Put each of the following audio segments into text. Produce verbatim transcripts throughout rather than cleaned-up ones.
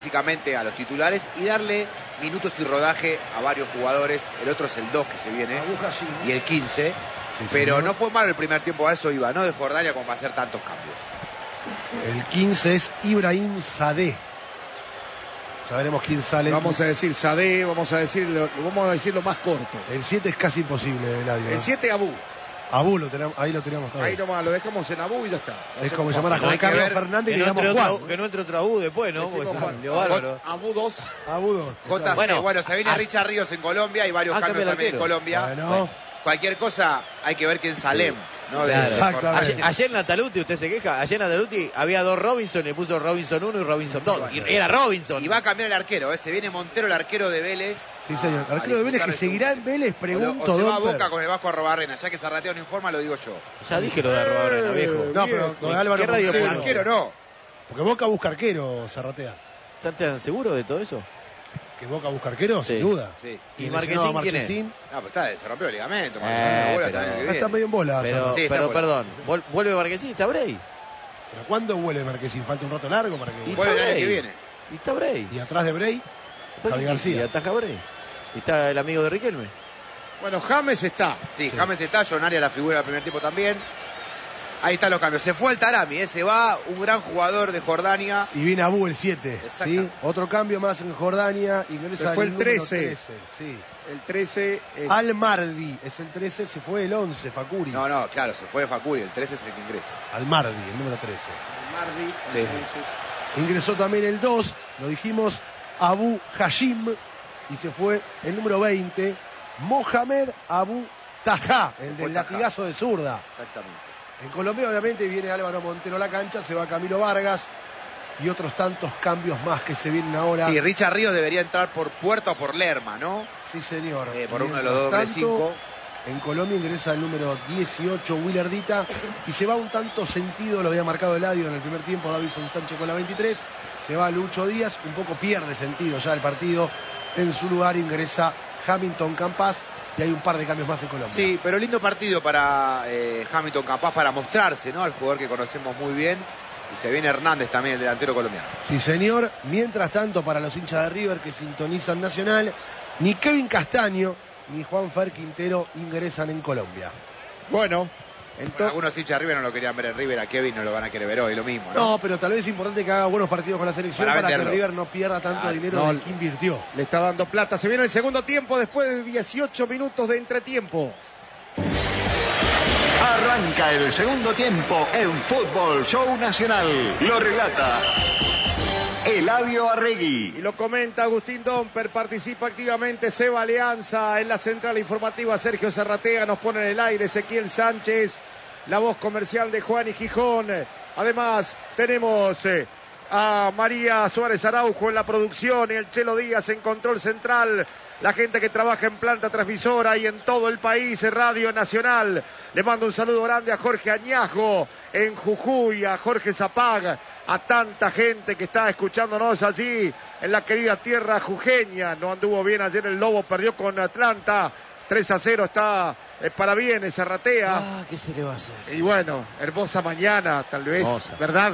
básicamente a los titulares y darle minutos y rodaje a varios jugadores. El otro es el dos que se viene y el quince. Sí, pero señor. No fue malo el primer tiempo, a eso iba, ¿no? De Jordania como para hacer tantos cambios. El quince es Ibrahim Sadeh. Ya veremos quién sale. Vamos a decir Sadeh, vamos a decir, vamos a decir lo más corto. El siete es casi imposible, Eladio. El siete Abu. Abu, lo tenemos, ahí lo tenemos también. Ahí nomás, lo dejamos en Abu y ya está. No es como llamar a Juan Carlos Fernández que, que, no digamos Juan. otro, que no entre otro Abu después, ¿no? Porque Juan. Juan. Abu dos. Abu dos. J C, bueno, bueno, se viene a, Richard Ríos en Colombia y varios cambios también en Colombia. Bueno. Bueno, cualquier cosa hay que ver quién Salem. ¿No? Claro. Exactamente. Ayer, ayer Nataluti, usted se queja, ayer Nataluti había dos Robinson, le puso Robinson uno y Robinson dos. Y era Robinson. Y va a cambiar el arquero, ¿eh? Se viene Montero, el arquero de Vélez. Sí, señor. El arquero de Vélez que seguirá en Vélez, pregunto. O, o se va a Boca con el Vasco Arrobarrena, ya que Zarratea no informa, lo digo yo. Ya dije lo de Arrobarena, viejo. No, pero con Álvaro ¿Qué radio Montero. El arquero no. Porque Boca busca arquero, Zarratea. ¿Están tan seguros de todo eso? ¿Que Boca busca arquero? Sí. Sin duda. Sí. ¿Y Y Marquesín Marquesín quién es? No, pues está, se rompió el ligamento. Eh, Marquesín, bola, pero- está, el año que Está viene. medio en bola. Pero, Zarratea. Sí, está pero por- perdón, ¿vuel- ¿vuelve Marquesín? ¿Está Bray? ¿Pero cuándo vuelve Marquesín? Falta un rato largo para que Y vuelva. Vuelve el año Bray. que viene. Y está Bray. Y atrás de Bray, Javi Y García. ataja Bray. Y está el amigo de Riquelme. Bueno, James está. Sí, Sí. James está, Jonaria la figura del primer tiempo también. Ahí están los cambios. Se fue el Tarami, ¿eh? Se va un gran jugador de Jordania. Y viene Abu el siete. Exacto. ¿Sí? Otro cambio más en Jordania. Ingresa Se fue el número trece. trece. Sí. El trece. eh, Al Mardi es el trece, se fue el once, Facuri. No, no, claro, se fue Facuri, el trece es el que ingresa. Al Mardi, el número trece. Mardi. Sí. Entonces, Ingresó también el dos, lo dijimos, Abu Hashim. Y se fue el número veinte, Mohamed Abu Tajá, el fue del Tajá. latigazo de zurda. Exactamente. En Colombia, obviamente, viene Álvaro Montero a la cancha, se va Camilo Vargas y otros tantos cambios más que se vienen ahora. Sí, Richard Ríos debería entrar por Puerta o por Lerma, ¿no? Sí, señor. Eh, por uno de Mientras los doble tanto, cinco. En Colombia ingresa el número dieciocho, Willardita, y se va un tanto sentido, lo había marcado Eladio en el primer tiempo, Davinson Sánchez con la veintitrés, se va Lucho Díaz, un poco pierde sentido ya el partido, en su lugar ingresa Hamilton Campas, y hay un par de cambios más en Colombia. Sí, pero lindo partido para eh, Hamilton, capaz para mostrarse, ¿no? Al jugador que conocemos muy bien. Y se viene Hernández también, el delantero colombiano. Sí, señor. Mientras tanto, para los hinchas de River que sintonizan Nacional, ni Kevin Castaño ni Juan Fer Quintero ingresan en Colombia. bueno, Bueno, entonces. algunos hinchas de River no lo querían ver en River, a Kevin no lo van a querer ver hoy, lo mismo, ¿no? No, pero tal vez es importante que haga buenos partidos con la selección Para para, que venderlo. River no pierda tanto Claro, dinero no, del que invirtió. Le está dando plata. Se viene el segundo tiempo después de dieciocho minutos de entretiempo. Arranca el segundo tiempo en Fútbol Show Nacional. Lo relata Eladio Arregui. Y lo comenta Agustín Domper, participa activamente Seba Alianza en la central informativa. Sergio Zarratea nos pone en el aire, Ezequiel Sánchez, la voz comercial de Juan y Gijón. Además, tenemos eh, a María Suárez Araujo en la producción y el Chelo Díaz en control central. La gente que trabaja en planta transmisora y en todo el país, Radio Nacional. Le mando un saludo grande a Jorge Añajo en Jujuy, a Jorge Zapag, a tanta gente que está escuchándonos allí en la querida tierra jujeña. No anduvo bien ayer el Lobo, perdió con Atlanta. tres a cero está eh, para bien Zarratea. Ah, ¿qué se le va a hacer? Y bueno, hermosa mañana, tal vez, Hermosa. ¿verdad?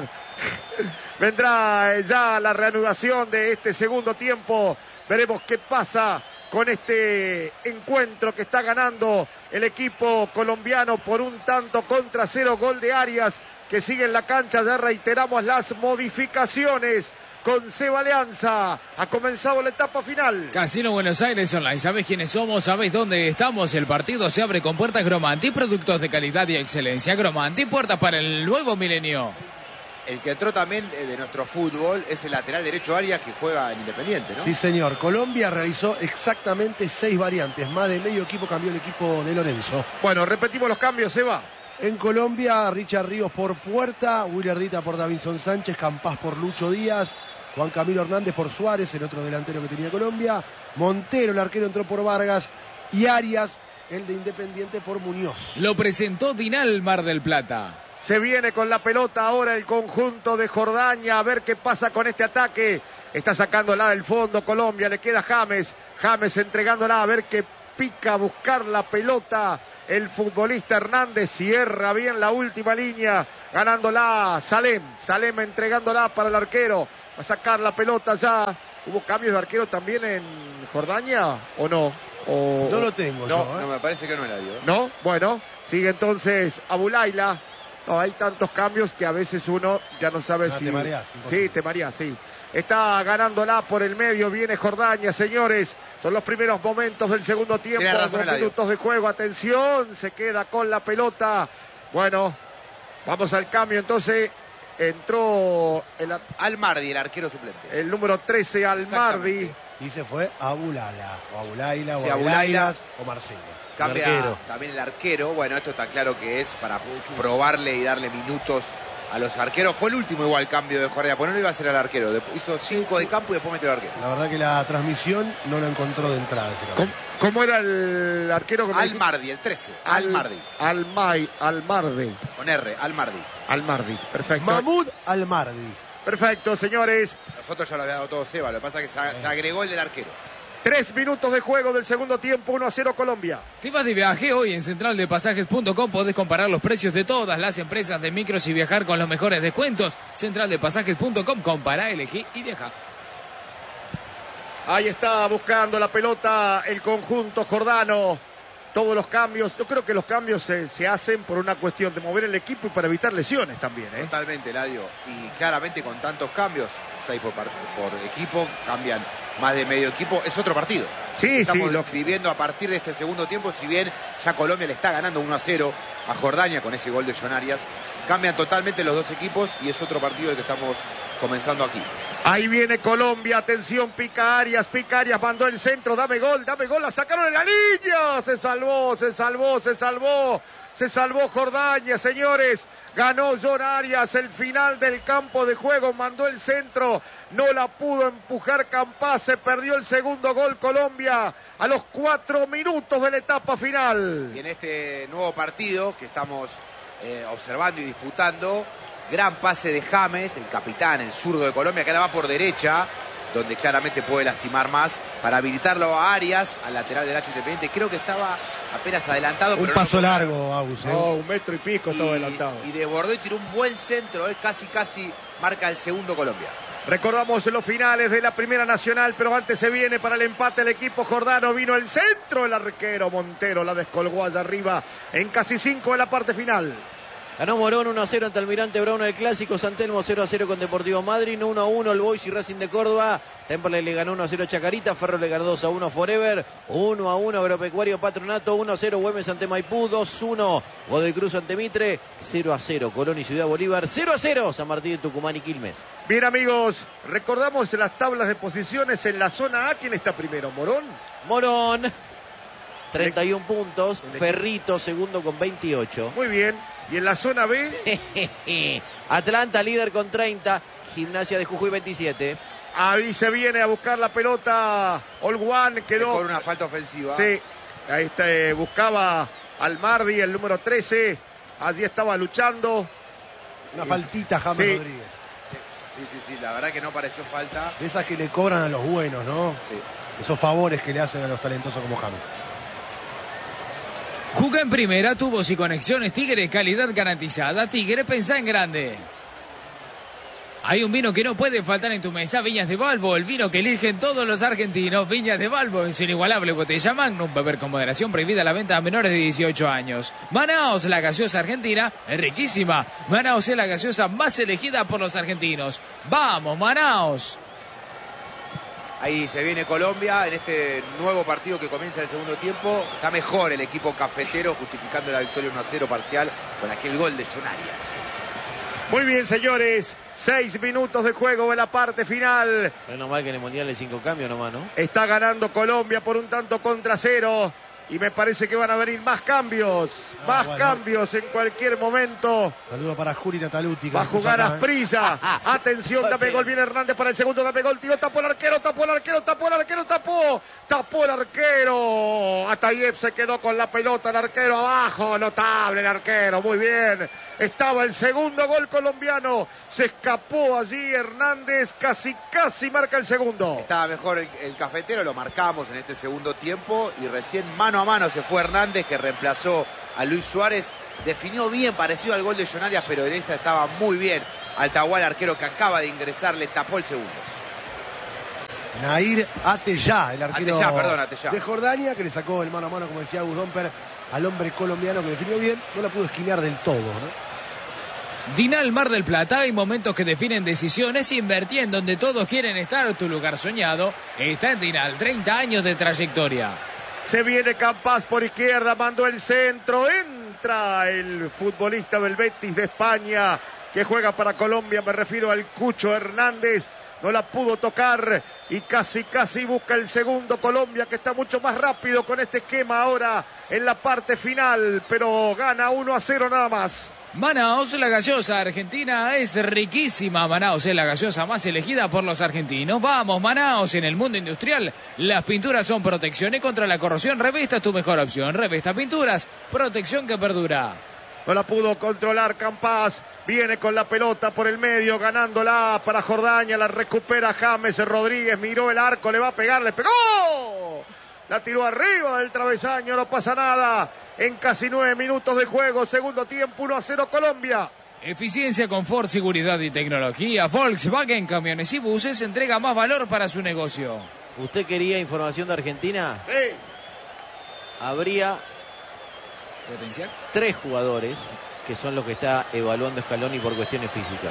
Vendrá eh, ya la reanudación de este segundo tiempo. Veremos qué pasa con este encuentro que está ganando el equipo colombiano por un tanto contra cero, gol de Arias, que sigue en la cancha. Ya reiteramos las modificaciones con Seba Alianza. Ha comenzado la etapa final. Casino Buenos Aires Online. ¿Sabés quiénes somos? ¿Sabés dónde estamos? El partido se abre con puertas Gromanti, productos de calidad y excelencia. Gromanti, puertas para el nuevo milenio. El que entró también eh, de nuestro fútbol es el lateral derecho Arias, que juega en Independiente, ¿no? Sí, señor. Colombia realizó exactamente seis variantes. Más de medio equipo cambió el equipo de Lorenzo. Bueno, repetimos los cambios, Seba. En Colombia, Richard Ríos por Puerta, Willardita por Davinson Sánchez, Campas por Lucho Díaz, Juan Camilo Hernández por Suárez, el otro delantero que tenía Colombia, Montero, el arquero, entró por Vargas, y Arias, el de Independiente, por Muñoz. Lo presentó Dinal Mar del Plata. Se viene con la pelota ahora el conjunto de Jordania. A ver qué pasa con este ataque. Está sacándola del fondo Colombia. Le queda James. James entregándola. A ver qué pica a buscar la pelota. El futbolista Hernández cierra bien la última línea. Ganándola Salem. Salem entregándola para el arquero. a sacar la pelota ya. ¿Hubo cambios de arquero también en Jordania o no? O, no lo tengo no, yo, ¿eh? No, me parece que no era Dios. ¿No? Bueno, sigue entonces Abulaila. No, hay tantos cambios que a veces uno ya no sabe Ah, si... te mareás, imposible. Sí, te mareás, sí. Está ganándola por el medio, viene Jordania, señores. Son los primeros momentos del segundo tiempo. Tiene razón, Dos minutos de juego, atención, se queda con la pelota. Bueno, vamos al cambio entonces. Entró el, Almardi, el arquero suplente. el número trece, Almardi. Exactamente. Y se fue Abulala, o Abulaila, Sí, o Abulaila. Abulailas, o Marcelo. Cambia arquero. también el arquero. Bueno, esto está claro que es para probarle y darle minutos a los arqueros. Fue el último igual cambio de Jordania, porque no lo iba a hacer al arquero. Después hizo cinco de campo y después metió al arquero. La verdad que la transmisión no lo encontró de entrada ese ¿Cómo, cambio. cómo era el arquero? que me dijiste? Almardi, el trece. Al- Almardi. Almay, Almardi. Con R, Almardi. Almardi, perfecto. Mahmoud Almardi. Perfecto, señores. Nosotros ya lo había dado todo Seba, lo que pasa es que se, se agregó el del arquero. Tres minutos de juego del segundo tiempo, uno a cero Colombia. Te vas de viaje hoy en central de pasajes punto com. Podés comparar los precios de todas las empresas de micros y viajar con los mejores descuentos. central de pasajes punto com. Compará, elegí y viaja. Ahí está buscando la pelota el conjunto jordano. Todos los cambios, yo creo que los cambios se, se hacen por una cuestión de mover el equipo y para evitar lesiones también, ¿eh? Totalmente, Ladio. Y claramente con tantos cambios, seis por, par- por equipo, cambian más de medio equipo, es otro partido. Sí, Estamos sí, lo- viviendo a partir de este segundo tiempo, si bien ya Colombia le está ganando uno a cero a Jordania con ese gol de John Arias, cambian totalmente los dos equipos y es otro partido el que estamos comenzando aquí. Ahí viene Colombia, atención, pica Arias, pica Arias, mandó el centro, dame gol, dame gol, la sacaron en la línea, se salvó, se salvó, se salvó, se salvó Jordania, señores, ganó John Arias, el final del campo de juego, mandó el centro, no la pudo empujar Campás, se perdió el segundo gol Colombia a los cuatro minutos de la etapa final. Y en este nuevo partido que estamos eh, observando y disputando, gran pase de James, el capitán, el zurdo de Colombia, que ahora va por derecha, donde claramente puede lastimar más, para habilitarlo a Arias, al lateral del Hacho Independiente. Creo que estaba apenas adelantado. Un pero paso no largo, Agus. ¿eh? No, un metro y pico estaba adelantado. Y, y desbordó y tiró un buen centro, eh, casi casi marca el segundo Colombia. Recordamos los finales de la Primera Nacional, pero antes se viene para el empate el equipo jordano. Vino el centro, el arquero Montero la descolgó allá arriba en casi cinco de la parte final. Ganó Morón uno a cero ante Almirante Brown el Clásico. San Telmo cero a cero con Deportivo Madryn. uno a uno el Boys y Racing de Córdoba. Temple le ganó uno a cero a Chacarita. Ferro le ganó dos a uno a Forever. uno a uno Agropecuario Patronato. uno a cero Güemes ante Maipú. dos a uno Godoy Cruz ante Mitre. cero a cero Colón y Ciudad Bolívar. cero a cero San Martín de Tucumán y Quilmes. Bien, amigos, recordamos las tablas de posiciones en la zona A. ¿Quién está primero? ¿Morón? Morón, treinta y uno puntos. Ferrito, segundo con veintiocho. Muy bien. ¿Y en la zona B? Atlanta, líder con treinta. Gimnasia de Jujuy, veintisiete. Ahí se viene a buscar la pelota. Olguán quedó. Con una falta ofensiva. Sí, ahí está, eh, buscaba al Mardi, el número trece. Allí estaba luchando. Una faltita, James Sí. Rodríguez. Sí, sí, sí, la verdad que no pareció falta. De esas que le cobran a los buenos, ¿no? Sí. Esos favores que le hacen a los talentosos como James. Jugá en primera, tubos y conexiones Tigre, calidad garantizada. Tigre, pensá en grande. Hay un vino que no puede faltar en tu mesa, Viñas de Balbo, el vino que eligen todos los argentinos. Viñas de Balbo, en su inigualable botella Magnum, beber con moderación, prohibida la venta a menores de dieciocho años. Manaos, la gaseosa argentina, es riquísima. Manaos es la gaseosa más elegida por los argentinos. ¡Vamos, Manaos! Ahí se viene Colombia en este nuevo partido que comienza el segundo tiempo. Está mejor el equipo cafetero, justificando la victoria uno a cero parcial con aquel gol de John Arias. Muy bien, señores. Seis minutos de juego en la parte final. Menos mal que en el Mundial hay cinco cambios nomás, ¿no? Está ganando Colombia por un tanto contra cero. Y me parece que van a venir más cambios. Ah, más bueno. cambios en cualquier momento. Saludo para Juri Nataluti. que Va a nos puso jugar acá, ¿eh? Asprilla. Atención, dame gol. Viene Hernández para el segundo. Dame gol. Tiró, tapó el arquero, tapó el arquero, tapó el arquero, tapó. Tapó el arquero. Atayev se quedó con la pelota. El arquero abajo. Notable el arquero. Muy bien. Estaba el segundo gol colombiano. Se escapó allí Hernández. Casi, casi marca el segundo. Estaba mejor el, el cafetero, lo marcamos en este segundo tiempo y recién mano a mano se fue Hernández, que reemplazó a Luis Suárez. Definió bien, parecido al gol de John Arias, pero en esta estaba muy bien al Tahual, arquero que acaba de ingresar, le tapó el segundo. Nair Ateyá, el arquero Ateyá, perdón, Ateyá. de Jordania, que le sacó el mano a mano, como decía Gus Domper, al hombre colombiano que definió bien. No la pudo esquinear del todo, ¿no? Dinal Mar del Plata, hay momentos que definen decisiones. Invertí en donde todos quieren estar. Tu lugar soñado está en Dinal. treinta años de trayectoria. Se viene Campas por izquierda, mandó el centro. Entra el futbolista del Betis de España que juega para Colombia. Me refiero al Cucho Hernández. No la pudo tocar y casi, casi busca el segundo Colombia, que está mucho más rápido con este esquema ahora en la parte final, pero gana uno a cero nada más. Manaos, la gaseosa argentina es riquísima. Manaos es la gaseosa más elegida por los argentinos. Vamos, Manaos, en el mundo industrial las pinturas son protecciones contra la corrosión. Revesta es tu mejor opción. Revesta Pinturas, protección que perdura. No la pudo controlar Campas. Viene con la pelota por el medio, ganándola para Jordania. La recupera James Rodríguez. Miró el arco, le va a pegar, le pegó. La tiró arriba del travesaño, no pasa nada. En casi nueve minutos de juego, segundo tiempo, uno a cero Colombia. Eficiencia, confort, seguridad y tecnología. Volkswagen Camiones y Buses entrega más valor para su negocio. ¿Usted quería información de Argentina? Sí. Habría ¿Potencial? tres jugadores que son los que está evaluando Scaloni por cuestiones físicas.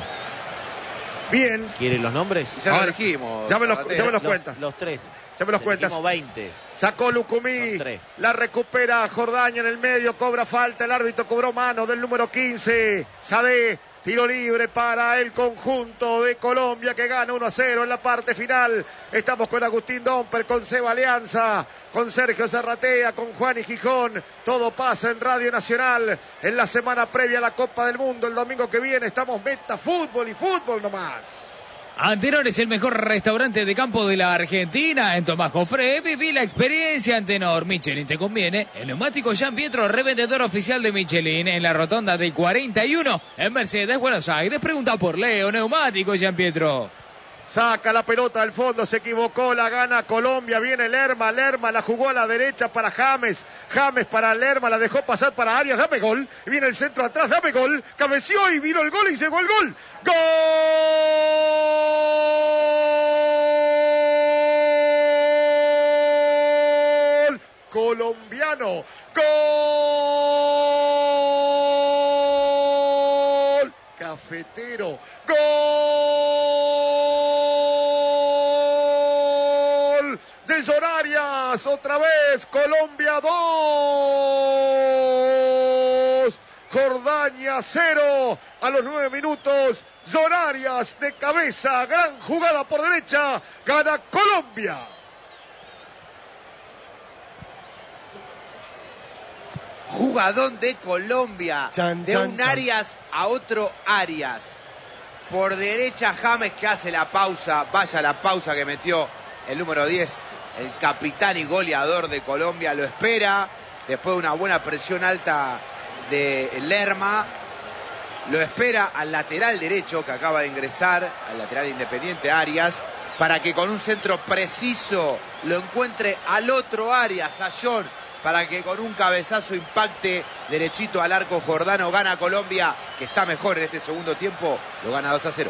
Bien. ¿Quiere los nombres? Ya Ahora, lo dijimos. Ya me los, Zarate. ya me los Los, cuentas. los tres. Ya me los cuentas. Dijimos veinte. Sacó Lucumí, Son tres. la recupera Jordania en el medio, cobra falta, el árbitro cobró mano del número quince, Sadé, tiro libre para el conjunto de Colombia que gana uno a cero en la parte final. Estamos con Agustín Domper, con Seba Alianza, con Sergio Zarratea, con Juan y Gijón. Todo pasa en Radio Nacional en la semana previa a la Copa del Mundo. El domingo que viene estamos meta fútbol y fútbol nomás. Antenor es el mejor restaurante de campo de la Argentina. En Tomás Jofré viví la experiencia Antenor. Michelin te conviene. El neumático Jean Pietro, revendedor oficial de Michelin en la rotonda de cuarenta y uno en Mercedes, Buenos Aires. Pregunta por Leo, neumático Jean Pietro. Saca la pelota al fondo, se equivocó, la gana Colombia, viene Lerma, Lerma la jugó a la derecha para James, James para Lerma, la dejó pasar para Arias, dame gol, y viene el centro atrás, dame gol, cabeció y vino el gol y llegó el gol, ¡gol! Colombiano, gol, cafetero, gol de Zorarias, otra vez, Colombia dos, Jordania cero, a los nueve minutos, Zorarias de cabeza, gran jugada por derecha, gana Colombia. Jugadón de Colombia, Chan, de chan, un chan. Arias a otro Arias. Por derecha James, que hace la pausa, vaya la pausa que metió el número diez, el capitán y goleador de Colombia, lo espera, después de una buena presión alta de Lerma, lo espera al lateral derecho que acaba de ingresar, al lateral independiente Arias, para que con un centro preciso lo encuentre al otro Arias, a John, para que con un cabezazo impacte derechito al arco jordano. Gana Colombia, que está mejor en este segundo tiempo, lo gana dos a cero.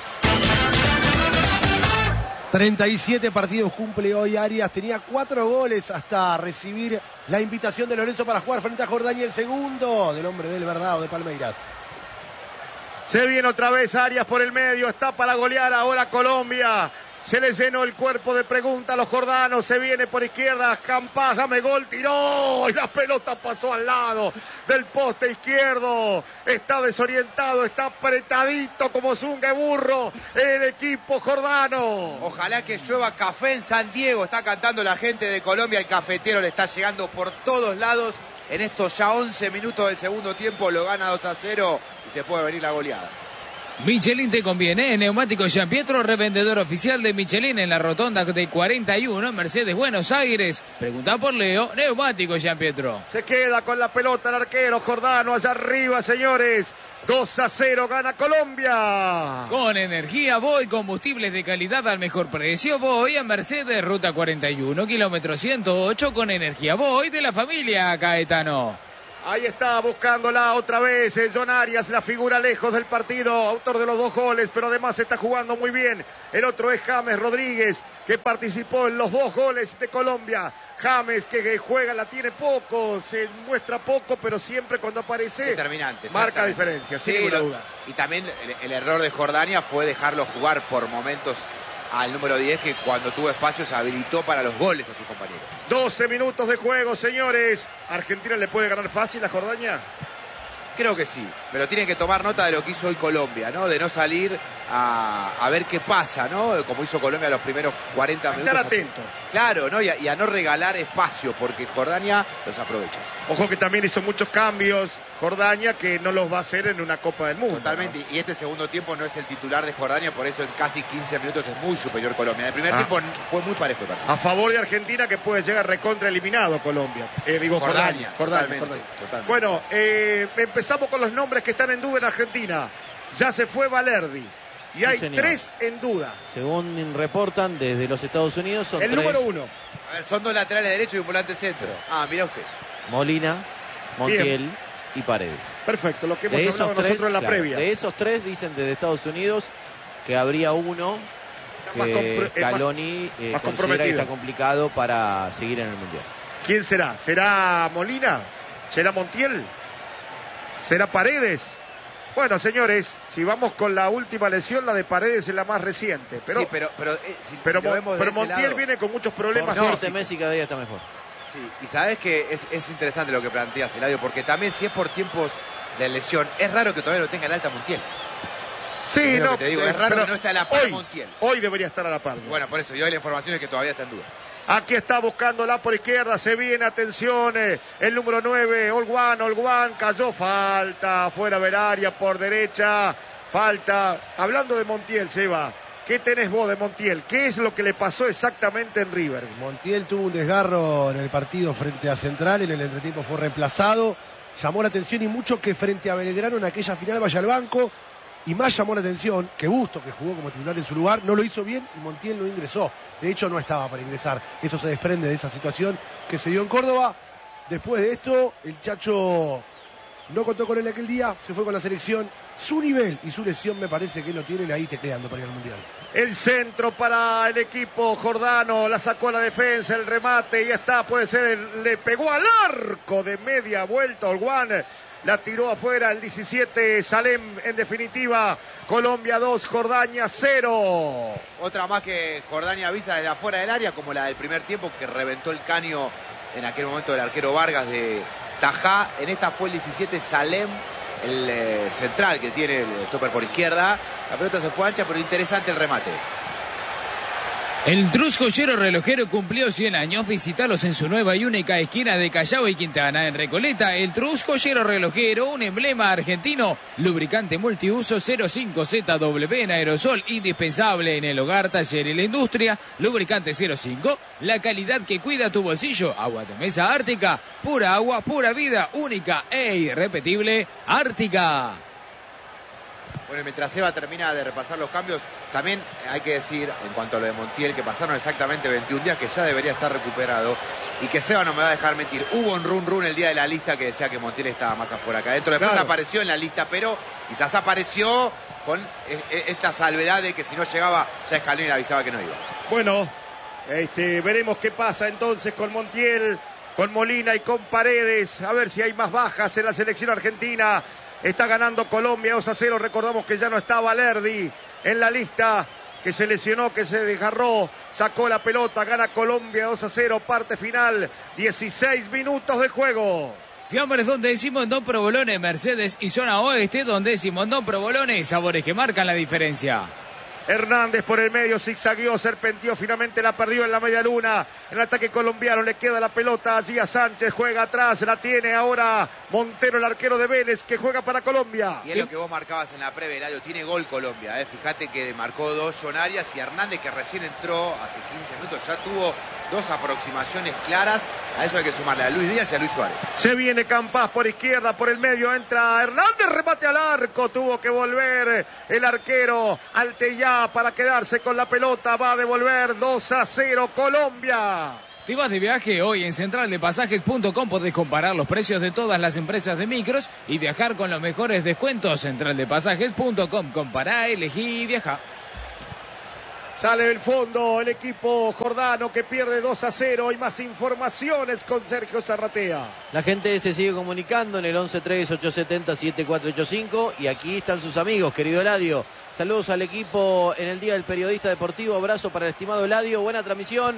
treinta y siete partidos cumple hoy Arias, tenía cuatro goles hasta recibir la invitación de Lorenzo para jugar frente a Jordania, el segundo del hombre del Verdado de Palmeiras. Se viene otra vez Arias por el medio, está para golear ahora Colombia. Se le llenó el cuerpo de preguntas a los jordanos, se viene por izquierda, Campas, dame gol, tiró, y la pelota pasó al lado del poste izquierdo. Está desorientado, está apretadito como zunga de burro el equipo jordano. Ojalá que llueva café en San Diego, está cantando la gente de Colombia, el cafetero le está llegando por todos lados. En estos ya once minutos del segundo tiempo lo gana dos a cero y se puede venir la goleada. Michelin te conviene, neumático Jean Pietro, revendedor oficial de Michelin en la rotonda de cuarenta y uno en Mercedes, Buenos Aires. Pregunta por Leo, neumático Jean Pietro. Se queda con la pelota el arquero jordano allá arriba, señores. dos a cero gana Colombia. Con energía Voy, combustibles de calidad al mejor precio. Voy a Mercedes, ruta cuarenta y uno, kilómetro ciento ocho, con energía Voy de la familia Caetano. Ahí está buscándola otra vez eh, John Arias, la figura lejos del partido, autor de los dos goles, pero además está jugando muy bien. El otro es James Rodríguez, que participó en los dos goles de Colombia. James, que, que juega, la tiene poco, se muestra poco, pero siempre cuando aparece determinante, marca diferencia, sin sí, ninguna lo, duda. Y también el, el error de Jordania fue dejarlo jugar por momentos al número diez, que cuando tuvo espacio se habilitó para los goles a sus compañeros. doce minutos de juego, señores. ¿Argentina le puede ganar fácil a Jordania? Creo que sí, pero tienen que tomar nota de lo que hizo hoy Colombia, ¿no? De no salir a, a ver qué pasa, ¿no? Como hizo Colombia los primeros cuarenta minutos. Estar atento. Claro, ¿no? Y a, y a no regalar espacio, porque Jordania los aprovecha. Ojo que también hizo muchos cambios Jordania, que no los va a hacer en una Copa del Mundo. Totalmente, ¿no? Y este segundo tiempo no es el titular de Jordania, por eso en casi quince minutos es muy superior Colombia. En el primer Ah. tiempo fue muy parejo el partido. A favor de Argentina, que puede llegar recontra eliminado Colombia. Eh, digo Jordania. Jordania, Jordania, totalmente, Jordania. totalmente. Bueno, eh, empezamos con los nombres que están en duda en Argentina. Ya se fue Valerdi. Y Sí, hay señor. tres en duda. Según reportan desde los Estados Unidos, son El tres. número uno. A ver, son dos laterales derechos y un volante centro. Ah, mira usted. Molina, Montiel y Paredes. Perfecto, lo que hemos De hablado esos, tres, nosotros en la claro, previa. de esos tres dicen desde Estados Unidos que habría uno Más que compro- eh, más- Scaloni eh, más considera que comprometido. está complicado para seguir en el Mundial. ¿Quién será? ¿Será Molina? ¿Será Montiel? ¿Será Paredes? Bueno, señores, si vamos con la última lesión, la de Paredes es la más reciente. Pero, sí, pero, pero, eh, si, pero, si lo Mon- vemos de pero ese Montiel lado- viene con muchos Por problemas suerte físicos. Messi cada día está mejor. Sí, y sabes que es, es interesante lo que planteas, Eladio, porque también si es por tiempos de lesión, es raro que todavía lo tenga el alta Montiel. Sí, Es lo no, que te digo, eh, es raro pero que no esté a la par hoy, Montiel. Hoy debería estar a la par. Bueno, por eso, y hoy la información es que todavía está en duda. Aquí está buscándola por izquierda, se viene, atención, eh, el número nueve, Olguán, Olguán, cayó, falta, fuera del área, por derecha, falta. Hablando de Montiel, Seba, ¿qué tenés vos de Montiel? ¿Qué es lo que le pasó exactamente en River? Montiel tuvo un desgarro en el partido frente a Central, en el entretiempo fue reemplazado. Llamó la atención y mucho que frente a Belgrano en aquella final vaya al banco. Y más llamó la atención que Busto, que jugó como titular en su lugar, no lo hizo bien y Montiel no ingresó. De hecho, no estaba para ingresar. Eso se desprende de esa situación que se dio en Córdoba. Después de esto, el Chacho no contó con él aquel día, se fue con la selección. Su nivel y su lesión me parece que lo tienen ahí tecleando para ir al Mundial. El centro para el equipo jordano, la sacó a la defensa, el remate, y ya está, puede ser, el- le pegó al arco de media vuelta Olguán, la tiró afuera el diecisiete, Salem, en definitiva, Colombia dos, Jordania cero. Otra más que Jordania avisa desde afuera del área, como la del primer tiempo, que reventó el caño en aquel momento del arquero Vargas de Tajá. En esta fue el diecisiete, Salem, el eh, central que tiene el stopper por izquierda. La pelota se fue ancha, pero interesante el remate. El Trus Joyero Relojero cumplió cien años. Visítalos en su nueva y única esquina de Callao y Quintana. En Recoleta, el Trus Joyero Relojero, un emblema argentino. Lubricante multiuso cero cinco Z W en aerosol, indispensable en el hogar, taller y la industria. Lubricante cero cinco, la calidad que cuida tu bolsillo. Agua de mesa Ártica, pura agua, pura vida, única e irrepetible. Ártica. Bueno, y mientras Seba termina de repasar los cambios, también hay que decir, en cuanto a lo de Montiel, que pasaron exactamente veintiún días, que ya debería estar recuperado, y que Seba no me va a dejar mentir. Hubo un run run el día de la lista que decía que Montiel estaba más afuera que adentro. Después Claro. apareció en la lista, pero quizás apareció con eh, esta salvedad de que si no llegaba, ya Scaloni le avisaba que no iba. Bueno, este, veremos qué pasa entonces con Montiel, con Molina y con Paredes. A ver si hay más bajas en la selección argentina. Está ganando Colombia dos a cero. Recordamos que ya no está Valerdi en la lista, que se lesionó, que se desgarró. Sacó la pelota, gana Colombia dos a cero. Parte final, dieciséis minutos de juego. Fiambres donde Simondón Provolone, Mercedes y zona oeste donde Simondón Provolone, sabores que marcan la diferencia. Hernández por el medio, zigzagueó, serpenteó, finalmente la perdió en la media luna. En el ataque colombiano le queda la pelota allí a Sánchez, juega atrás, la tiene ahora Montero, el arquero de Vélez, que juega para Colombia. Y es lo que vos marcabas en la previa, Eladio, tiene gol Colombia, ¿eh? Fíjate que marcó dos John Arias y Hernández, que recién entró hace quince minutos, ya tuvo dos aproximaciones claras. A eso hay que sumarle a Luis Díaz y a Luis Suárez. Se viene Campas por izquierda, por el medio entra Hernández, remate al arco, tuvo que volver el arquero Alteyá para quedarse con la pelota, va a devolver dos a cero Colombia. ¿Te vas de viaje? Hoy en central de pasajes punto com podés comparar los precios de todas las empresas de micros y viajar con los mejores descuentos. central de pasajes punto com. Compará, elegí y viajá. Sale del fondo el equipo jordano que pierde dos a cero. Hay más informaciones con Sergio Zarratea. La gente se sigue comunicando en el once tres ocho siete cero siete cuatro ocho cinco y aquí están sus amigos, querido Eladio. Saludos al equipo en el Día del Periodista Deportivo. Abrazo para el estimado Eladio. Buena transmisión.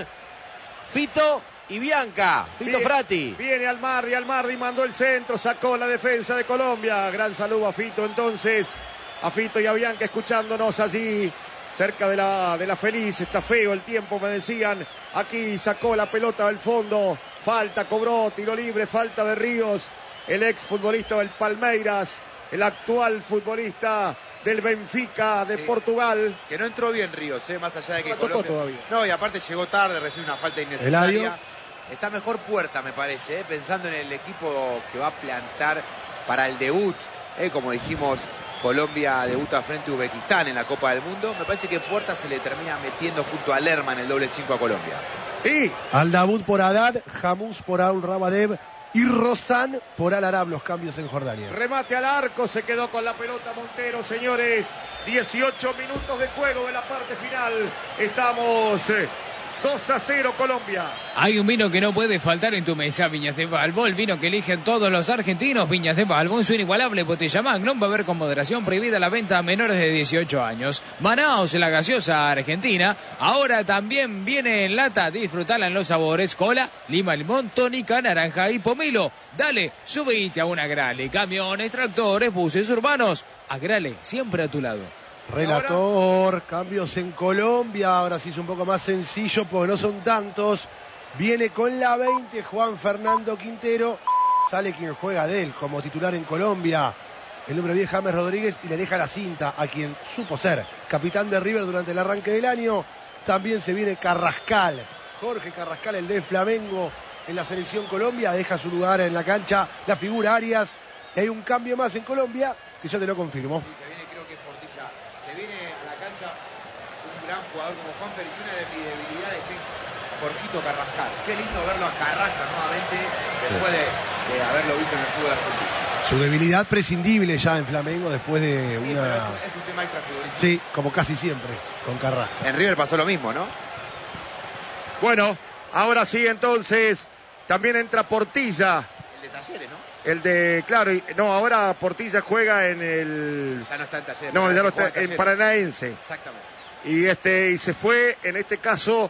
Fito y Bianca. Fito Bien, Frati. Viene Almardi. Almardi mandó el centro. Sacó la defensa de Colombia. Gran saludo a Fito entonces. A Fito y a Bianca escuchándonos allí cerca de la, de la Feliz. Está feo el tiempo, me decían. Aquí sacó la pelota del fondo. Falta, cobró, tiro libre. Falta de Ríos. El ex futbolista del Palmeiras. El actual futbolista del Benfica de sí, Portugal. Que no entró bien Ríos, ¿eh? Más allá de que no Colombia... todavía. No, y aparte llegó tarde, recibe una falta innecesaria. Está mejor Puerta, me parece, ¿eh? Pensando en el equipo que va a plantar para el debut. ¿eh? Como dijimos, Colombia debuta frente a Uzbekistán en la Copa del Mundo. Me parece que Puerta se le termina metiendo junto a Lerma en el doble cinco a Colombia. Sí. Al-Dawood por Haddad, Jamús por Aul Rabadev y Rozán por Al-Arab, los cambios en Jordania. Remate al arco, se quedó con la pelota Montero, señores. dieciocho minutos de juego de la parte final. Estamos eh, dos a cero Colombia. Hay un vino que no puede faltar en tu mesa, Viñas de Balbo, el vino que eligen todos los argentinos. Viñas de Balbo en su inigualable botella Magnum. Va a haber con moderación prohibida la venta a menores de dieciocho años. Manaos, la gaseosa argentina, ahora también viene en lata. Disfrutala en los sabores cola, lima, limón, tónica, naranja y pomelo. Dale, subite a una Grale. Camiones, tractores, buses urbanos. Agrale, siempre a tu lado. Relator, cambios en Colombia. Ahora sí es un poco más sencillo porque no son tantos. Viene con la veinte Juan Fernando Quintero. Sale quien juega de él como titular en Colombia, el número diez James Rodríguez, y le deja la cinta a quien supo ser capitán de River durante el arranque del año. También se viene Carrascal, Jorge Carrascal, el de Flamengo en la selección Colombia. Deja su lugar en la cancha la figura Arias. Y hay un cambio más en Colombia que yo te lo confirmo. Sí, se viene, creo que Portilla. Se viene a la cancha un gran jugador como Juanfer, y una de mis debilidades que es Jorgito Carrascal. Qué lindo verlo a Carrascal nuevamente después de, de haberlo visto en el fútbol argentino. Su debilidad prescindible ya en Flamengo después de sí, una... pero es, es un tema extrafutbolístico. Sí, como casi siempre con Carrascal. En River pasó lo mismo, ¿no? Bueno, ahora sí entonces también entra Portilla. El de Talleres, ¿no? El de, claro, y, no, ahora Portilla juega en el... Ya no está en Talleres. No, ya no está en, en Paranaense. Exactamente. Y este y se fue, en este caso,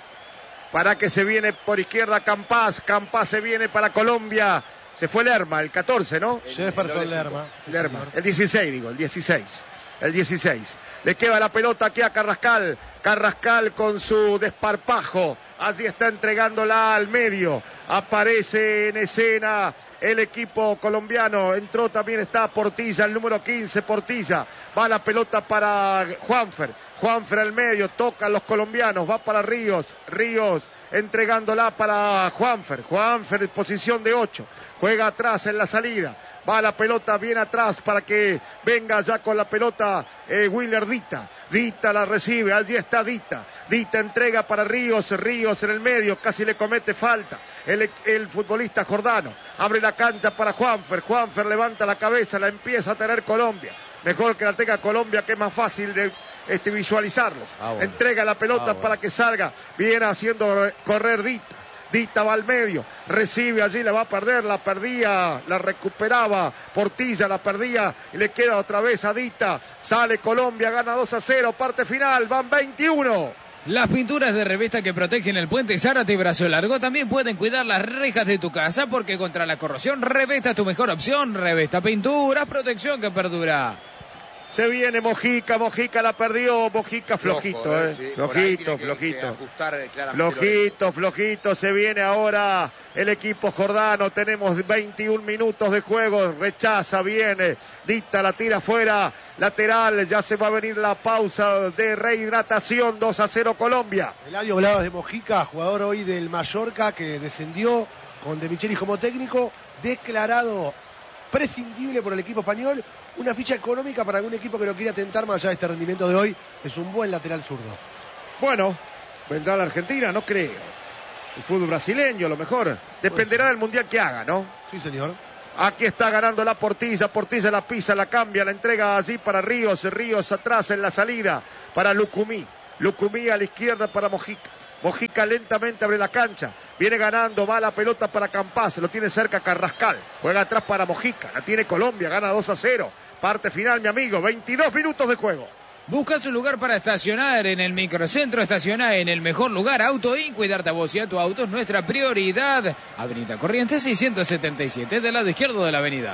para que se viene por izquierda Campas. Campas se viene para Colombia. Se fue Lerma, el catorce, ¿no? Jefferson Lerma. Sí, Lerma, señor. el dieciséis, digo, el dieciséis. El dieciséis. Le queda la pelota aquí a Carrascal. Carrascal con su desparpajo. Allí está entregándola al medio. Aparece en escena el equipo colombiano. Entró también, está Portilla, el número quince, Portilla. Va la pelota para Juanfer. Juanfer al medio, tocan los colombianos. Va para Ríos. Ríos entregándola para Juanfer. Juanfer en posición de ocho. Juega atrás en la salida. Va la pelota bien atrás para que venga ya con la pelota eh, Willer Dita. Dita la recibe, allí está Dita. Dita entrega para Ríos, Ríos en el medio, casi le comete falta. El, el futbolista jordano abre la cancha para Juanfer. Juanfer levanta la cabeza, la empieza a tener Colombia. Mejor que la tenga Colombia, que es más fácil de este, visualizarlos. Ah, bueno. Entrega la pelota ah, bueno. para que salga. Viene haciendo correr Dita. Dita va al medio, recibe allí, la va a perder, la perdía, la recuperaba Portilla, la perdía y le queda otra vez a Dita. Sale Colombia, gana dos a cero, parte final, van veintiuno. Las pinturas de Revesta que protegen el puente Zárate y Brazo Largo también pueden cuidar las rejas de tu casa, porque contra la corrosión Revesta es tu mejor opción. Revesta Pinturas, protección que perdura. Se viene Mojica, Mojica la perdió, Mojica flojito, Flojo, eh, sí. flojito, que, flojito, que ajustar, flojito, flojito, se viene ahora el equipo jordano, tenemos veintiún minutos de juego, rechaza, viene, Dita la tira afuera, lateral, ya se va a venir la pausa de rehidratación, dos a cero Colombia. Eladio, hablabas de Mojica, jugador hoy del Mallorca que descendió con De Michelis como técnico, declarado prescindible por el equipo español. Una ficha económica para algún equipo que lo quiera tentar más allá de este rendimiento de hoy. Es un buen lateral zurdo. Bueno, vendrá la Argentina, no creo. el fútbol brasileño, a lo mejor. Dependerá del mundial que haga, ¿no? Sí, señor. Aquí está ganando la Portilla, Portilla la pisa, la cambia, la entrega allí para Ríos, Ríos atrás en la salida para Lucumí, Lucumí a la izquierda para Mojica, Mojica lentamente abre la cancha, viene ganando, va la pelota para Campás, lo tiene cerca Carrascal, juega atrás para Mojica, la tiene Colombia, gana dos a cero, parte final mi amigo, veintidós minutos de juego. Busca su lugar para estacionar en el microcentro, estaciona en el mejor lugar, Auto Inc. Cuidarte a vos y a tu auto es nuestra prioridad. Avenida Corrientes seiscientos setenta y siete, del lado izquierdo de la avenida.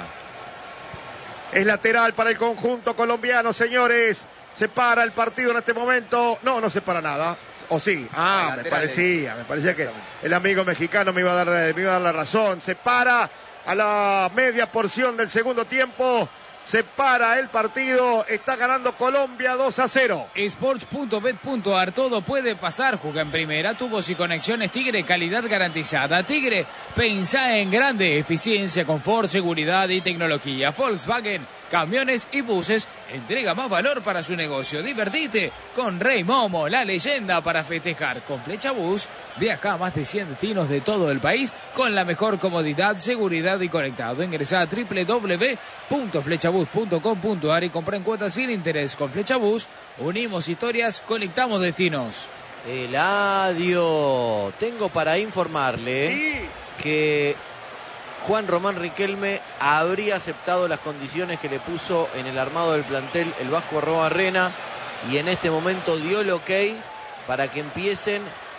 Es lateral para el conjunto colombiano, señores. Se para el partido en este momento. No, no se para nada. ¿O sí? Ah, me parecía, me parecía que el amigo mexicano me iba a dar, me iba a dar la razón. Se para a la media porción del segundo tiempo. Se para el partido, está ganando Colombia dos a cero. Sports punto bet punto ar, todo puede pasar, juega en primera, tubos y conexiones Tigre, calidad garantizada. Tigre, pensá en grande, eficiencia, confort, seguridad y tecnología. Volkswagen, camiones y buses, entrega más valor para su negocio. Divertite con Rey Momo, la leyenda para festejar. Con Flecha Bus, viaja a más de cien destinos de todo el país con la mejor comodidad, seguridad y conectado. Ingresa a doble u doble u doble u punto flecha bus punto com punto ar y compra en cuotas sin interés. Con Flecha Bus, unimos historias, conectamos destinos. Eladio, tengo para informarle Sí. que Juan Román Riquelme habría aceptado las condiciones que le puso en el armado del plantel el Vasco Arrobarrena y en este momento dio el ok para que empiecen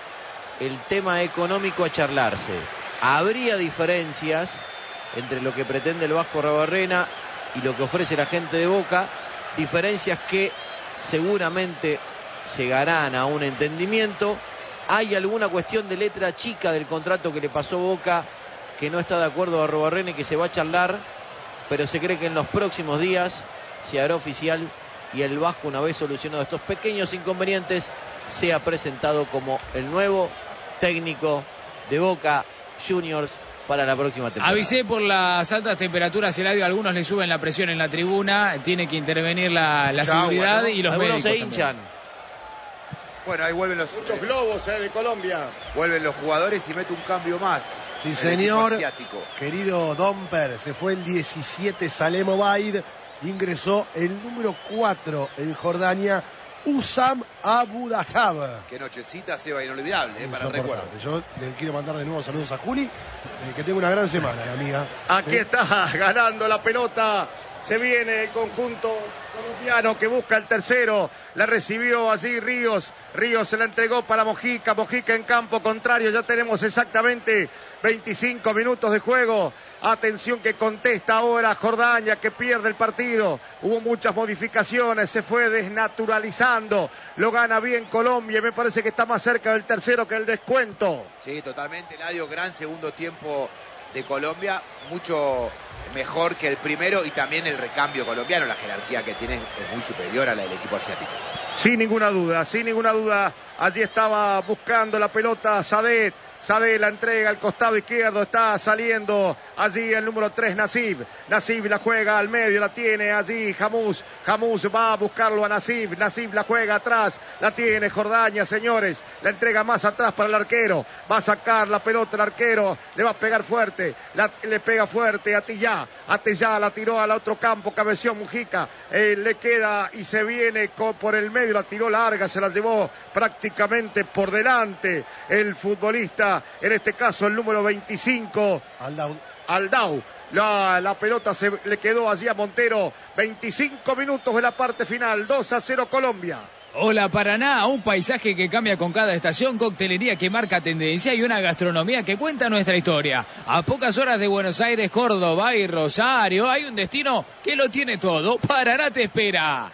el tema económico a charlarse. Habría diferencias entre lo que pretende el Vasco Arrobarrena y lo que ofrece la gente de Boca, diferencias que seguramente llegarán a un entendimiento. Hay alguna cuestión de letra chica del contrato que le pasó Boca que no está de acuerdo a Arrobarrena y que se va a charlar, pero se cree que en los próximos días se hará oficial y el Vasco, una vez solucionado estos pequeños inconvenientes, sea presentado como el nuevo técnico de Boca Juniors para la próxima temporada. Avisé por las altas temperaturas, Eladio, algunos le suben la presión en la tribuna, tiene que intervenir la, la Mucha seguridad agua, ¿no? y los Algunos médicos se hinchan. también. Bueno, ahí vuelven los, Muchos globos eh, de Colombia. vuelven los jugadores y mete un cambio más. Sí, el señor. equipo asiático. Querido Domper, se fue el diecisiete Salem Obaid, ingresó el número cuatro en Jordania, Usam Abu Dahab. Qué nochecita, Seba, inolvidable, eh, para el recuerdo. Yo le quiero mandar de nuevo saludos a Juli, eh, que tenga una gran semana, la amiga. Aquí Sí. está ganando la pelota. Se viene el conjunto colombiano que busca el tercero. La recibió allí Ríos. Ríos se la entregó para Mojica. Mojica en campo contrario. Ya tenemos exactamente veinticinco minutos de juego. Atención que contesta ahora Jordania, que pierde el partido. Hubo muchas modificaciones, se fue desnaturalizando. Lo gana bien Colombia y me parece que está más cerca del tercero que el descuento. Sí, totalmente, Eladio, gran segundo tiempo de Colombia, mucho mejor que el primero y también el recambio colombiano, la jerarquía que tiene es muy superior a la del equipo asiático. Sin ninguna duda, sin ninguna duda. Allí estaba buscando la pelota Sadet. Sadet la entrega al costado izquierdo, está saliendo allí el número tres, Nasib. Nasib la juega al medio, la tiene allí Jamús. Jamús va a buscarlo a Nasib. Nasib la juega atrás, la tiene Jordania, señores. La entrega más atrás para el arquero. Va a sacar la pelota el arquero, le va a pegar fuerte. La, le pega fuerte a Tillá. A Tillá la tiró al otro campo, cabeció Mujica. Eh, le queda y se viene con, por el medio, la tiró larga, se la llevó prácticamente por delante el futbolista. En este caso el número veinticinco, Aldau. Aldau. La, la pelota se le quedó allí a Montero. veinticinco minutos de la parte final. dos a cero Colombia. Hola Paraná, un paisaje que cambia con cada estación, coctelería que marca tendencia y una gastronomía que cuenta nuestra historia. A pocas horas de Buenos Aires, Córdoba y Rosario hay un destino que lo tiene todo. Paraná te espera.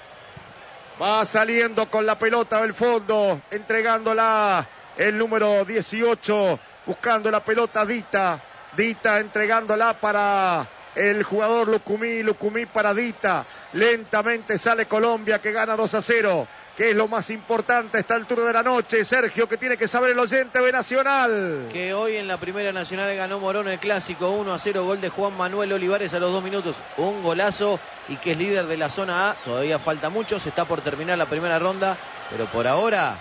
Va saliendo con la pelota del fondo, entregándola el número dieciocho, buscando la pelota Dita. Dita entregándola para el jugador Lucumí, Lucumí para Dita. Lentamente sale Colombia que gana dos a cero. Que es lo más importante a esta altura de la noche, Sergio, que tiene que saber el oyente de Nacional. Que hoy en la Primera Nacional ganó Morón el clásico uno a cero, gol de Juan Manuel Olivares a los dos minutos, un golazo, y que es líder de la zona A. Todavía falta mucho, se está por terminar la primera ronda, pero por ahora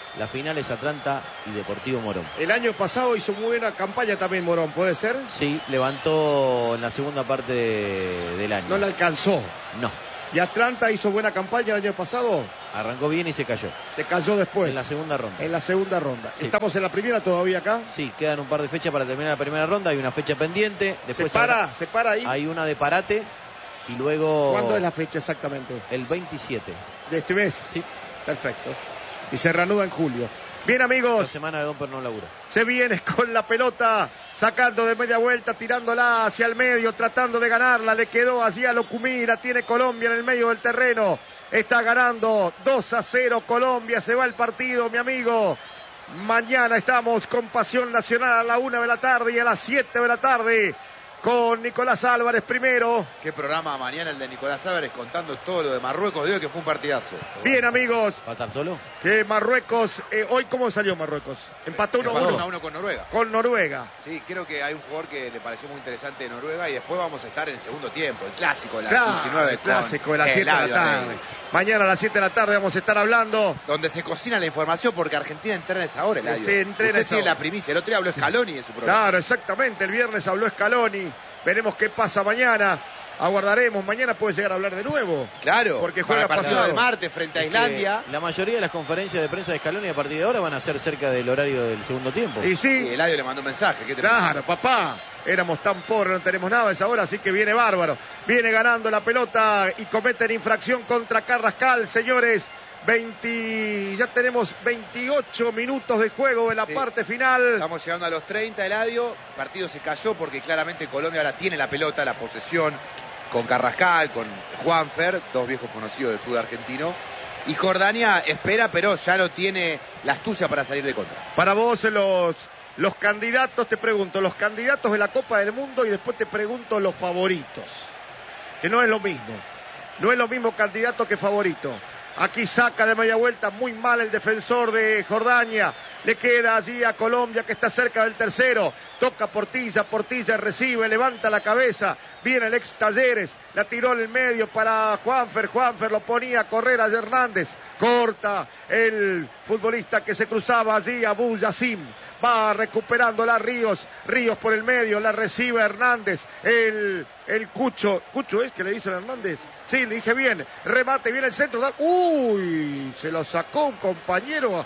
La final es Atlanta y Deportivo Morón. El año pasado hizo muy buena campaña también Morón, ¿puede ser? Sí, levantó en la segunda parte de, del año. No le alcanzó. No. ¿Y Atlanta hizo buena campaña el año pasado? Arrancó bien y se cayó. Se cayó después. En la segunda ronda. En la segunda ronda. Sí. ¿Estamos en la primera todavía acá? Sí, quedan un par de fechas para terminar la primera ronda. Hay una fecha pendiente. Después ¿Se para? habrá- ¿Se para ahí? Hay una de parate. Y luego... ¿Cuándo es la fecha exactamente? El veintisiete. ¿De este mes? Sí. Perfecto. Y se reanuda en julio. Bien, Dos amigos. semanas de Domper no labura. Se viene con la pelota, sacando de media vuelta, tirándola hacia el medio, tratando de ganarla. Le quedó allí a Locumí, la tiene Colombia en el medio del terreno. Está ganando dos a cero Colombia, se va el partido, mi amigo. Mañana estamos con Pasión Nacional a la una de la tarde y a las siete de la tarde con Nicolás Álvarez primero. Qué programa mañana el de Nicolás Álvarez contando todo lo de Marruecos de hoy, que fue un partidazo. Bien, amigos, ¿Va a estar solo? que Marruecos, eh, hoy ¿cómo salió Marruecos? Empató uno a Empató uno uno a uno con Noruega. con Noruega. Sí, creo que hay un jugador que le pareció muy interesante de Noruega y después vamos a estar en el segundo tiempo, el clásico de las Claro, diecinueve. el clásico de las con siete de la Eladio tarde. Arregui, Mañana a las siete de la tarde vamos a estar hablando. donde se cocina la información porque Argentina entrena a esa hora, Eladio. Se entrena a Usted esa tiene hora. la primicia. El otro día habló Scaloni de su programa. Claro, exactamente. El viernes habló Scaloni. Veremos qué pasa mañana. Aguardaremos. Mañana puede llegar a hablar de nuevo. Claro, Porque para juega el partido pasado. del martes frente a Es que Islandia. la mayoría de las conferencias de prensa de Scaloni a partir de ahora van a ser cerca del horario del segundo tiempo. Y Y sí, Eladio le mandó un mensaje. ¿Qué te claro, papá. Éramos tan pobres, no tenemos nada a esa hora, así que viene bárbaro. Viene ganando la pelota y cometen infracción contra Carrascal, señores. veinte, ya tenemos veintiocho minutos de juego en la Sí. parte final. Estamos llegando a los treinta, Eladio. El partido se cayó porque claramente Colombia ahora tiene la pelota, la posesión con Carrascal, con Juanfer, dos viejos conocidos del fútbol argentino. Y Jordania espera, pero ya no tiene la astucia para salir de contra. Para vos, los, los candidatos, te pregunto, los candidatos de la Copa del Mundo y después te pregunto los favoritos. Que no es lo mismo. No es lo mismo candidato que favorito. Aquí saca de media vuelta muy mal el defensor de Jordania. Le queda allí a Colombia que está cerca del tercero. Toca Portilla, Portilla recibe, levanta la cabeza. Viene el ex Talleres, la tiró en el medio para Juanfer. Juanfer lo ponía a correr a Hernández. Corta el futbolista que se cruzaba allí, Abu Yassim. Va recuperando la Ríos. Ríos por el medio, la recibe Hernández. El, el Cucho. ¿Cucho es que le dicen a Hernández? Sí, le dije bien. Remate, viene el centro. Da- Uy, se lo sacó un compañero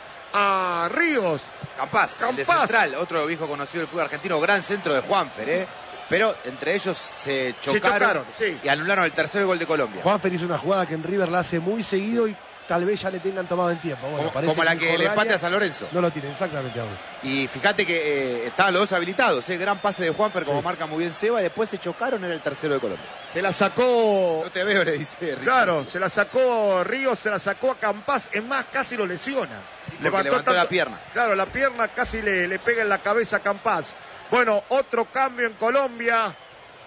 a Ríos. Campás, el de Campás. Central, otro viejo conocido del fútbol argentino, gran centro de Juanfer, ¿eh? Pero entre ellos se chocaron, chocaron, sí. y anularon el tercer gol de Colombia. Juanfer hizo una jugada que en River la hace muy seguido y tal vez ya le tengan tomado en tiempo. Bueno, como, parece como la en que le Jordania empate a San Lorenzo. No lo tiene, exactamente ahora. Y fíjate que eh, estaban los dos habilitados, ¿eh? Gran pase de Juanfer, como marca muy bien Seba, y después se chocaron, era el tercero de Colombia. Se la sacó. No te veo, le dice Richard. Claro, se la sacó Ríos, se la sacó a Campás. Es más, casi lo lesiona. levantó la pierna. Claro, la pierna casi le, le pega en la cabeza a Campás. Bueno, otro cambio en Colombia.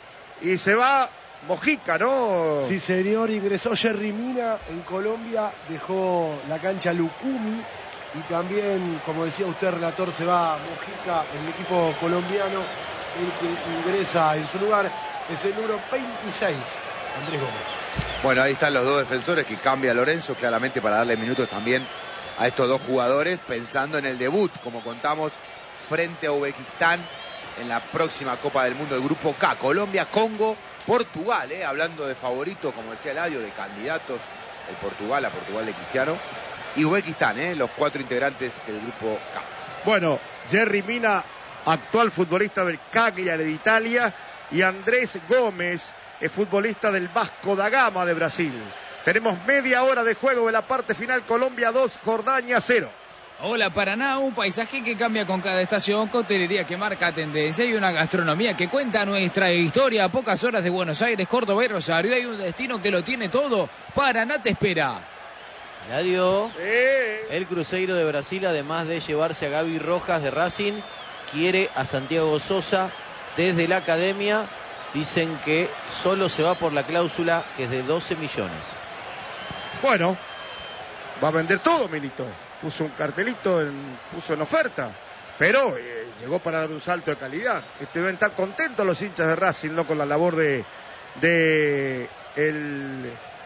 Y se va Mojica, ¿no? Sí, señor, ingresó Jerry Mina en Colombia, dejó la cancha Lucumi y también, como decía usted, relator, se va Mojica en el equipo colombiano. El que ingresa en su lugar es el número veintiséis, Andrés Gómez. Bueno, ahí están los dos defensores que cambia Lorenzo, claramente para darle minutos también a estos dos jugadores, pensando en el debut, como contamos, frente a Uzbekistán en la próxima Copa del Mundo del Grupo K. Colombia, Congo, Portugal, eh, hablando de favoritos, como decía Eladio, de candidatos, el Portugal, a Portugal de Cristiano, y Uzbekistán, eh, los cuatro integrantes del Grupo K. Bueno, Jerry Mina, actual futbolista del Cagliari de Italia, y Andrés Gómez, es futbolista del Vasco da Gama de Brasil. Tenemos media hora de juego de la parte final, Colombia dos, Jordania cero. Hola Paraná, un paisaje que cambia con cada estación, coctelería que marca tendencia y una gastronomía que cuenta nuestra historia. A pocas horas de Buenos Aires, Córdoba y Rosario hay un destino que lo tiene todo. Paraná te espera. Eladio, Eh, el Cruzeiro de Brasil, además de llevarse a Gaby Rojas de Racing, quiere a Santiago Sosa desde la academia. Dicen que solo se va por la cláusula que es de doce millones. Bueno, va a vender todo, Milito. Puso un cartelito, en, puso en oferta, pero eh, llegó para dar un salto de calidad. Este, deben estar contentos los hinchas de Racing, ¿no? Con la labor de, de el,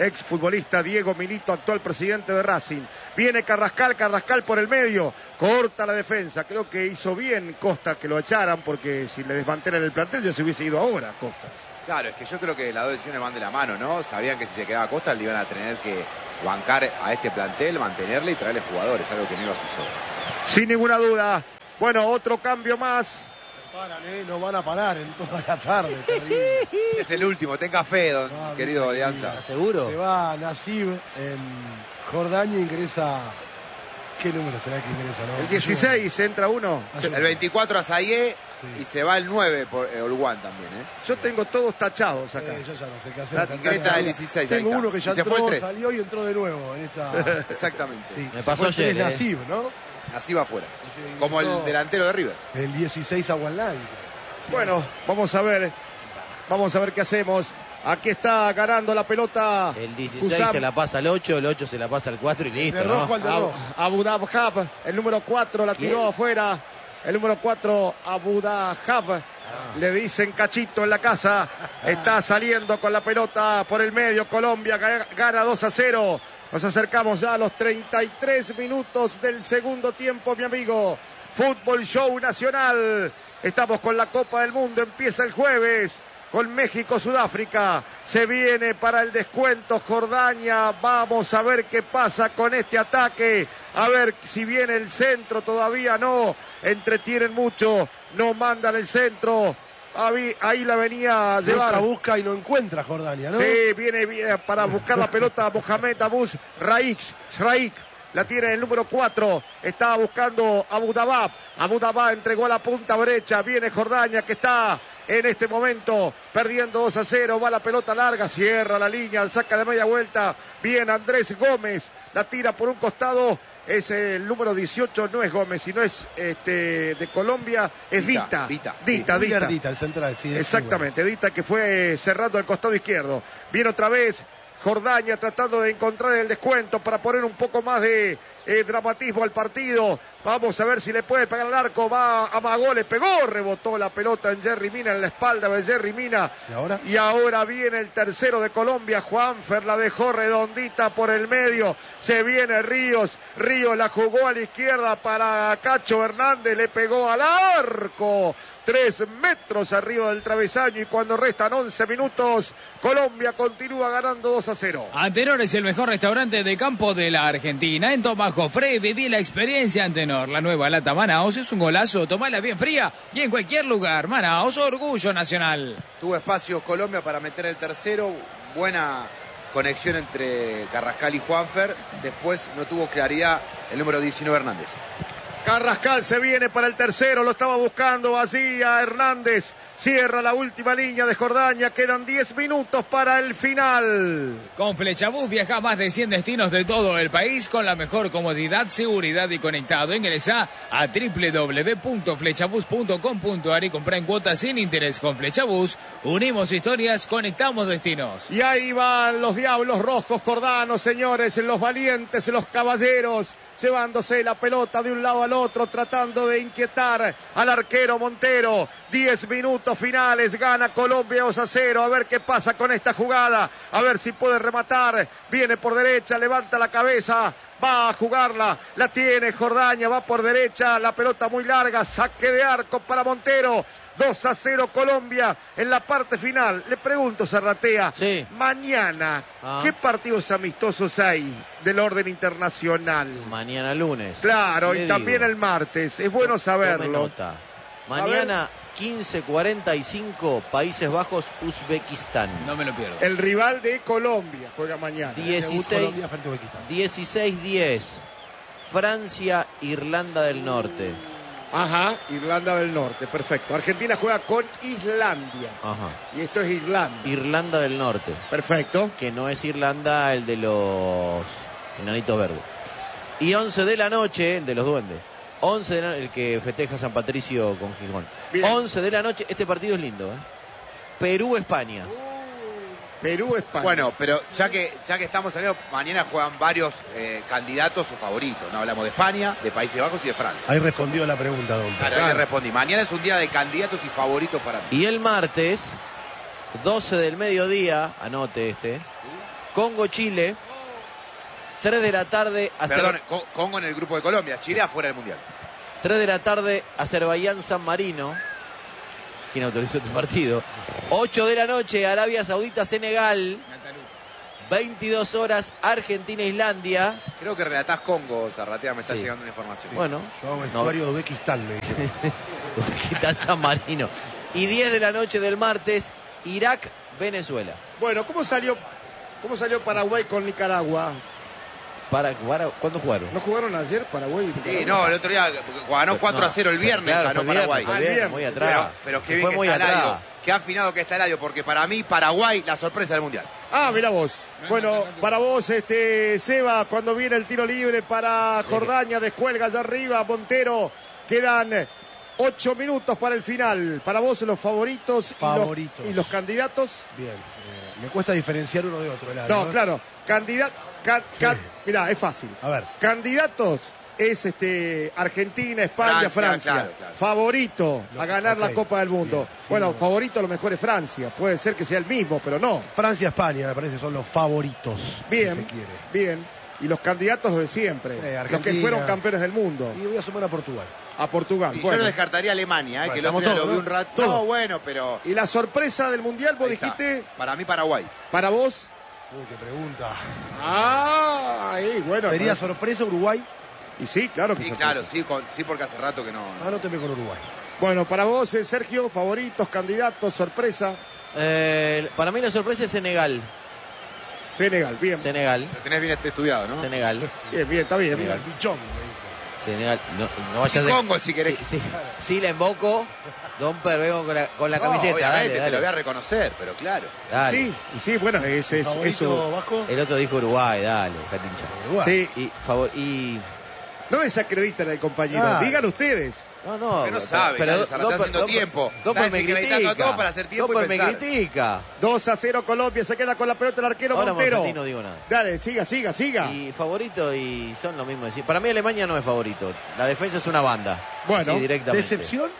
exfutbolista Diego Milito, actual presidente de Racing. Viene Carrascal, Carrascal por el medio, corta la defensa. Creo que hizo bien Costa que lo echaran, porque si le desmantelan el plantel ya se hubiese ido ahora Costas. Claro, es que yo creo que las dos decisiones van de la mano, ¿no? Sabían que si se quedaba Costa le iban a tener que bancar a este plantel, mantenerle y traerle jugadores, algo que no iba a suceder. Sin ninguna duda. Bueno, otro cambio más. Paran, ¿eh? No van a parar en toda la tarde, terrible. Es el último, tenga fe, don No, querido no, Alianza. ¿Seguro? Se va Nasib en Jordania, ingresa... ¿Qué número será que ingresa? No? El dieciséis, entra uno. Ayuda. El veinticuatro a Sayé Sí. y se va el nueve por eh, Olguán también, ¿eh? Yo tengo todos tachados acá. Eh, yo ya no sé qué hacer. La Tanta etiqueta salida. del dieciséis, ahí Tengo está. uno que ya Y se fue el entró, tres. salió y entró de nuevo en esta... Exactamente. Sí, Me se pasó fue el tres ayer, eh. Nasib, ¿no? Así va afuera. Sí, Como ingresó el delantero de River. El dieciséis a Walnadi. Bueno, vamos a ver. Vamos a ver qué hacemos. Aquí está ganando la pelota. El dieciséis Kusam. se la pasa al ocho, el ocho se la pasa al cuatro y listo, De rojo ¿no? al de Abu, rojo. Abu Dahab, el número cuatro, la tiró ¿Quién? afuera. El número cuatro, Abu Dahab. Le dicen cachito en la casa. Está saliendo con la pelota por el medio. Colombia ga- gana dos a cero. Nos acercamos ya a los treinta y tres minutos del segundo tiempo, mi amigo. Fútbol Show Nacional. Estamos con la Copa del Mundo. Empieza el jueves con México-Sudáfrica. Se viene para el descuento Jordania. Vamos a ver qué pasa con este ataque. A ver si viene el centro. Todavía no. Entretienen mucho. No mandan el centro. Ahí, ahí la venía a llevar. Busca, busca y no encuentra Jordania, ¿no? Sí, viene, viene para buscar la pelota Mohamed Abus Raik. Raik. La tiene el número cuatro. Estaba buscando Abu Dahab. Abu Dahab entregó a la punta derecha. Viene Jordania que está en este momento perdiendo dos a cero. Va la pelota larga. Cierra la línea. Saca de media vuelta. Bien Andrés Gómez. La tira por un costado. Es el número dieciocho. No es Gómez, sino es este de Colombia. Es Dita. Dita, Dita, Dita, Muy Dita. Ardita, el central, sí. Exactamente, Dita que fue cerrando el costado izquierdo. Viene otra vez Jordania tratando de encontrar el descuento para poner un poco más de eh, dramatismo al partido. Vamos a ver si le puede pegar al arco. Va Amagó, le pegó, rebotó la pelota en Jerry Mina, en la espalda de Jerry Mina. ¿Y ahora? Y ahora viene el tercero de Colombia. Juanfer la dejó redondita por el medio. Se viene Ríos. Ríos la jugó a la izquierda para Cacho Hernández. Le pegó al arco. Tres metros arriba del travesaño. Y cuando restan once minutos, Colombia continúa ganando dos a cero. Antenor es el mejor restaurante de campo de la Argentina. En Tomás Jofré viví la experiencia Antenor. La nueva lata Manaos es un golazo. Tomala bien fría y en cualquier lugar. Manaos, orgullo nacional. Tuvo espacio Colombia para meter el tercero. Buena conexión entre Carrascal y Juanfer. Después no tuvo claridad el número diecinueve Hernández. Carrascal se viene para el tercero, lo estaba buscando allí a Hernández. Cierra la última línea de Jordania, quedan diez minutos para el final. Con Flechabús viaja a más de cien destinos de todo el país con la mejor comodidad, seguridad y conectado. Ingresa a doble u doble u doble u punto flechabús punto com punto a r y compra en cuotas sin interés. Con Flechabús unimos historias, conectamos destinos. Y ahí van los diablos rojos jordanos, señores, los valientes, los caballeros, llevándose la pelota de un lado al otro, tratando de inquietar al arquero Montero. diez minutos finales, gana Colombia dos a cero. A ver qué pasa con esta jugada, a ver si puede rematar. Viene por derecha, levanta la cabeza, va a jugarla, la tiene Jordania, va por derecha, la pelota muy larga, saque de arco para Montero. dos a cero Colombia en la parte final. Le pregunto, Zarratea, Sí. mañana, Ah. ¿qué partidos amistosos hay del orden internacional? Mañana lunes. Claro, Le y también digo. el martes, es bueno Tome saberlo. nota. Mañana quince cuarenta y cinco, Países Bajos, Uzbekistán. No me lo pierdo. El rival de Colombia juega mañana. dieciséis Colombia frente a Uzbekistán. dieciséis diez, Francia, Irlanda del Norte. Ajá, Irlanda del Norte, perfecto. Argentina juega con Islandia. Ajá. Y esto es Irlanda. Irlanda del Norte, Perfecto. que no es Irlanda el de los enanitos verdes. Y once de la noche, el de los duendes. once de la, el que festeja San Patricio con Gijón. Bien. once de la noche, este partido es lindo, ¿eh? Perú-España. Perú, España. Bueno, pero ya que ya que estamos saliendo, mañana juegan varios eh, candidatos o favoritos. No hablamos de España, de Países Bajos y de Francia. Ahí respondió la pregunta, don Claro, Pedro. ahí le respondí. Mañana es un día de candidatos y favoritos para mí. Y el martes, doce del mediodía, anote este, Congo-Chile. tres de la tarde. Perdón, Azer... Congo en el grupo de Colombia. Chile afuera del Mundial. tres de la tarde, Azerbaiyán-San Marino. ¿Quién autorizó este partido? ocho de la noche, Arabia Saudita-Senegal. veintidós horas, Argentina-Islandia. Creo que relatás Congo, Zarratea, me está Sí. llegando una información. Bueno. Yo hago vestuario de Uzbekistán, me dice. Uzbekistán-San Marino. Y diez de la noche del martes, Irak-Venezuela. Bueno, ¿cómo salió, cómo salió Paraguay con Nicaragua? Para jugar, ¿cuándo jugaron? ¿No jugaron ayer Paraguay y Nicaragua? Sí, no, el otro día ganó cuatro a cero el viernes, Claro, ganó fue el Paraguay. viernes, fue el viernes, muy atrás. Pero, pero qué Se bien fue que muy está atrás. Eladio, qué afinado que está Eladio, porque para mí Paraguay la sorpresa del Mundial. Ah, mira vos. Bueno, para vos, este Seba, cuando viene el tiro libre para Jordania, descuelga allá arriba, Montero, quedan ocho minutos para el final. Para vos, los favoritos, Favoritos. Y, los, y los candidatos. Bien. Eh, me cuesta diferenciar uno de otro. Eladio, No, claro. Candidato. Can, can, mirá, es fácil. A ver. Candidatos es este Argentina, España, Francia, Francia. claro, claro. Favorito a ganar ok, la Copa del Mundo. bien, sí, bueno, no. favorito a lo mejor es Francia. Puede ser que sea el mismo, pero no. Francia-España, me parece, son los favoritos. Si Bien, se quiere. bien. Y los candidatos los de siempre. Eh, los que Argentina. fueron campeones del mundo. Y voy a sumar a Portugal. A Portugal. Y yo Bueno. no descartaría a Alemania, eh, Bueno, que el otro estamos día lo todos, vi un ¿no? rato. Todos. No, bueno, pero. Y la sorpresa del Mundial, vos ahí está. dijiste, Para mí, Paraguay. para vos. Uy, qué pregunta. Ah, ahí, bueno. ¿Sería para- sorpresa Uruguay? Y sí, claro que Sí, sorpresa. claro, sí, con- sí, porque hace rato que no. Anóteme con Uruguay. Bueno, para vos, eh, Sergio, favoritos, candidatos, sorpresa. Eh, para mí la sorpresa es Senegal. Senegal, bien. Senegal. Lo tenés bien estudiado, ¿no? Senegal. Bien, bien, está bien. Mira, el bichón, me dijo. Senegal. No, no vayas Y de- Congo, si querés. Sí, sí, sí, la invoco. Don vengo con la, con la No, camiseta. obviamente, Dale, te lo voy a dale. reconocer, pero claro. Dale. Sí, y sí, bueno, ese es ¿Favorito eso. bajo? El otro dijo Uruguay, dale, Catincha. Uruguay. Sí, Y, favor, y. no desacreditan al compañero, Ah. digan ustedes. No, no. Usted no sabe, Eladio, se la está haciendo tiempo. Está Doppel me desacreditando a critica. todos para hacer tiempo y Doppel me pensar. critica. dos a cero Colombia, se queda con la pelota el arquero Ahora Montero. Monfatti no digo nada. Dale, siga, siga, siga. Y favorito y son lo mismo decir. Para mí Alemania no es favorito. La defensa es una banda. Bueno, Sí, directamente. ¿Decepción?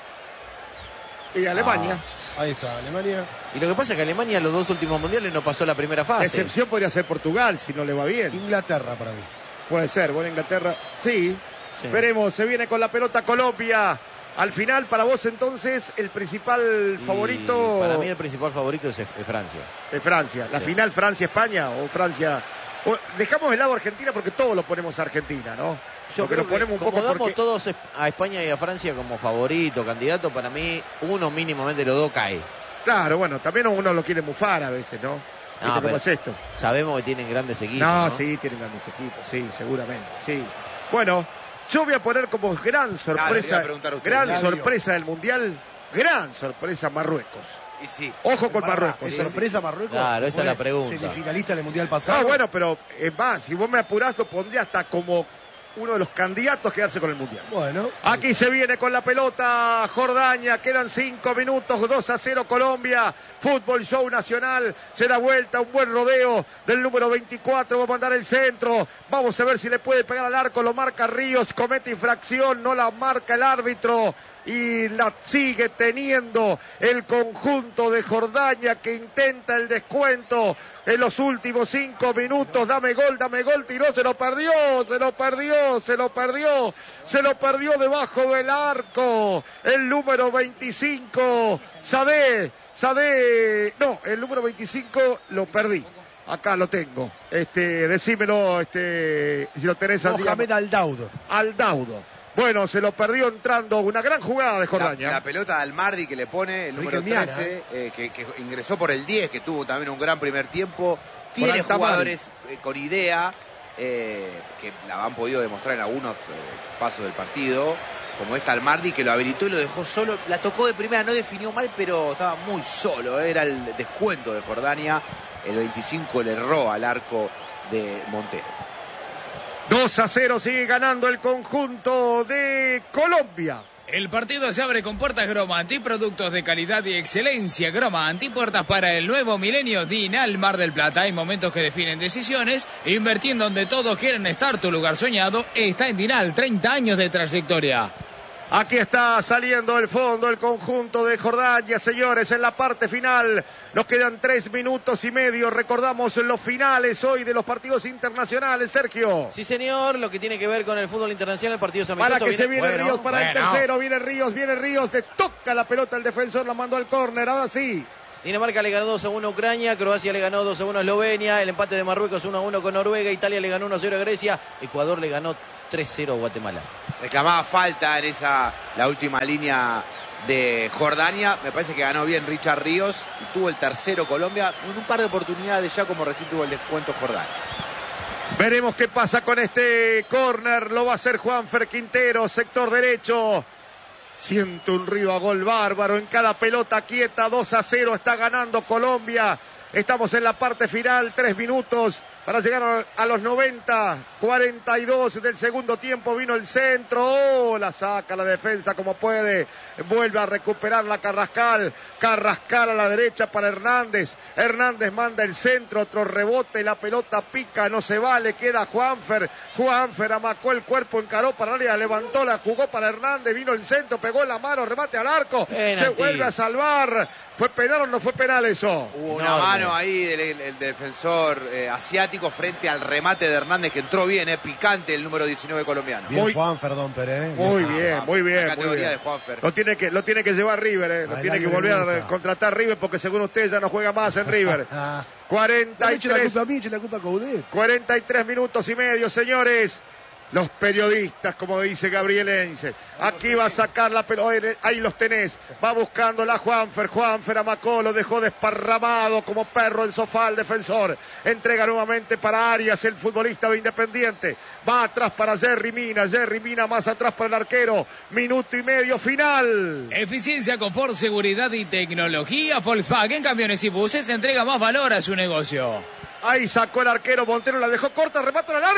Y Alemania. Ahí está, Alemania. Y lo que pasa es que Alemania en los dos últimos mundiales no pasó la primera fase. Excepción podría ser Portugal, si no le va bien. Inglaterra para mí. Puede ser, bueno, Inglaterra. Sí. Sí. Veremos, se viene con la pelota Colombia. Al final, para vos entonces, el principal Y favorito Para mí el principal favorito es, es Francia. de Francia. La Sí. final Francia-España o Francia... o- dejamos de lado Argentina porque todos lo ponemos a Argentina, ¿no? Yo Porque creo lo ponemos que un como poco damos porque... todos a España y a Francia como favorito, candidato, para mí uno mínimamente los dos cae. Claro, bueno, también uno lo quiere mufar a veces, ¿no? ¿Viste No, cómo pero es esto? sabemos que tienen grandes equipos. No, ¿no? sí, tienen grandes equipos, sí, seguramente, sí. Bueno, yo voy a poner como gran le iba sorpresa, a preguntar a usted. gran Eladio. sorpresa del Mundial, gran sorpresa Marruecos. Y sí. Ojo con Marruecos. ¿Es ¿eh? sorpresa Marruecos? Claro, esa Fue es la pregunta. Semifinalista del Mundial pasado. Ah, bueno, pero es más, si vos me apurás, lo pondría hasta como uno de los candidatos a quedarse con el Mundial. Bueno. Aquí se viene con la pelota Jordania, quedan cinco minutos, dos a cero Colombia, Fútbol Show Nacional, se da vuelta, un buen rodeo del número veinticuatro, va a mandar el centro, vamos a ver si le puede pegar al arco, lo marca Ríos, comete infracción, no la marca el árbitro y la sigue teniendo el conjunto de Jordania que intenta el descuento en los últimos cinco minutos. Dame gol, dame gol, tiró, se lo perdió, se lo perdió, se lo perdió, se lo perdió debajo del arco. El número veinticinco, Sadé, Sadé, no, el número veinticinco lo perdí. Acá lo tengo. Este, decímelo, este, si lo tenés al día. Mohamed Aldaudo. Aldaudo. Bueno, se lo perdió entrando una gran jugada de La, Jordania. la pelota de Almardi que le pone el número Riquelmiana, trece, eh, que, que ingresó por el diez, que tuvo también un gran primer tiempo. Tiene Altamari. jugadores eh, con idea, eh, que la han podido demostrar en algunos eh, pasos del partido, como esta Almardi, que lo habilitó y lo dejó solo. La tocó de primera, no definió mal, pero estaba muy solo. eh, Era el descuento de Jordania. El veinticinco le erró al arco de Montero. dos a cero sigue ganando el conjunto de Colombia. El partido se abre con puertas Gromanti, productos de calidad y excelencia. Gromanti, puertas para el nuevo milenio. Dinal Mar del Plata. Hay momentos que definen decisiones. Invertir en donde todos quieren estar. Tu lugar soñado está en Dinal. treinta años de trayectoria. Aquí está saliendo el fondo el conjunto de Jordania, señores, en la parte final. Nos quedan tres minutos y medio. Recordamos los finales hoy de los partidos internacionales, Sergio. Sí, señor, lo que tiene que ver con el fútbol internacional, partidos amistosos. Para que viene... se viene bueno, Ríos para bueno. el tercero, viene Ríos, viene Ríos, le toca la pelota el defensor, la mandó al córner, ahora sí. Dinamarca le ganó dos a uno a Ucrania, Croacia le ganó dos a uno a Eslovenia, el empate de Marruecos uno a uno con Noruega, Italia le ganó uno a cero a Grecia, Ecuador le ganó tres a cero a Guatemala. Reclamaba falta en esa la última línea de Jordania. Me parece que ganó bien Richard Ríos y tuvo el tercero Colombia en un par de oportunidades ya, como recién tuvo el descuento Jordania. Veremos qué pasa con este córner. Lo va a hacer Juanfer Quintero, sector derecho. Siente un río a gol bárbaro en cada pelota quieta. dos a cero está ganando Colombia. Estamos en la parte final, tres minutos para llegar a los noventa, cuarenta y dos del segundo tiempo. Vino el centro, oh, la saca la defensa como puede, vuelve a recuperar la Carrascal, Carrascal a la derecha para Hernández, Hernández manda el centro, otro rebote, la pelota pica, no se vale, queda Juanfer, Juanfer amacó el cuerpo, encaró para el área, levantó, la jugó para Hernández, vino el centro, pegó en la mano, remate al arco, Penalti. Se vuelve a salvar. ¿Fue penal o no fue penal eso? Hubo una Enorme. mano ahí del el, el defensor eh, asiático frente al remate de Hernández, que entró bien, eh, picante el número diecinueve colombiano. Bien Muy- Juan Ferdón Pérez. Muy bien, muy bien. La muy categoría bien. de Juanfer. Lo tiene que, lo tiene que llevar River, eh. Lo Al tiene que aire volver le a gusta. contratar River porque según usted ya no juega más en River. Ah, cuarenta le y eche la tres, culpa a mí, eche la culpa a Coudet. cuarenta y tres minutos y medio, señores. Los periodistas, como dice Gabriel Ense. Aquí va a sacar la pelota. Ahí los tenés. Va buscando la Juanfer. Juanfer amacó, lo dejó desparramado como perro en sofá al defensor. Entrega nuevamente para Arias, el futbolista de Independiente. Va atrás para Jerry Mina. Jerry Mina más atrás para el arquero. Minuto y medio final. Eficiencia, confort, seguridad y tecnología. Volkswagen Camiones y Buses entrega más valor a su negocio. Ahí sacó el arquero, Montero la dejó corta, remata al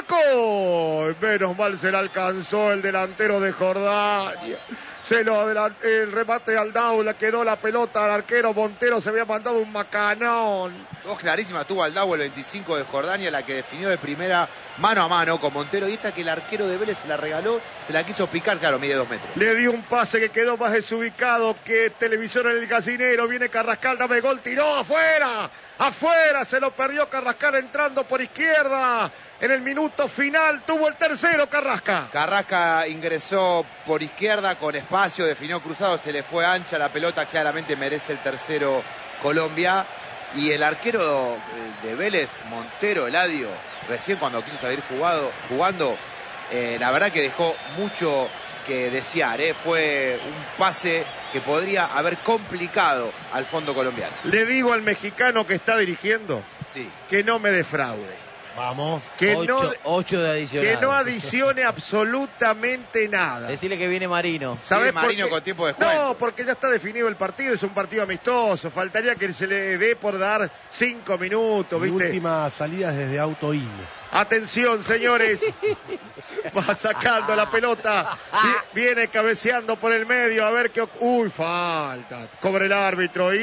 arco. Menos mal se la alcanzó el delantero de Jordania. Se lo adelant- el remate al Dau, le quedó la pelota al arquero. Montero se había mandado un macanón. Dos clarísimas tuvo Aldao, el veinticinco de Jordania, la que definió de primera mano a mano con Montero. Y esta que el arquero de Vélez se la regaló, se la quiso picar, claro, mide dos metros. Le dio un pase que quedó más desubicado que televisor en el gallinero. Viene Carrascal, dame gol, tiró afuera. Afuera, se lo perdió Carrascal entrando por izquierda. En el minuto final tuvo el tercero Carrasca. Carrasca ingresó por izquierda con espacio, definió cruzado, se le fue ancha la pelota, claramente merece el tercero Colombia. Y el arquero de Vélez, Montero, Eladio, recién cuando quiso salir jugado, jugando, eh, la verdad que dejó mucho que desear, eh. Fue un pase que podría haber complicado al fondo colombiano. Le digo al mexicano que está dirigiendo Sí. que no me defraude. Vamos. Que ocho, no, ocho de adicional. que no adicione absolutamente nada. Decirle que viene Marino. ¿Sabés Viene Marino por qué? con tiempo de descuento. No, porque ya está definido el partido, es un partido amistoso. Faltaría que se le dé por dar cinco minutos, Mi ¿viste? última salida desde Autoin. Atención, señores. Va sacando la pelota. Vi- Viene cabeceando por el medio. A ver qué... oc- Uy, falta. Cobra el árbitro.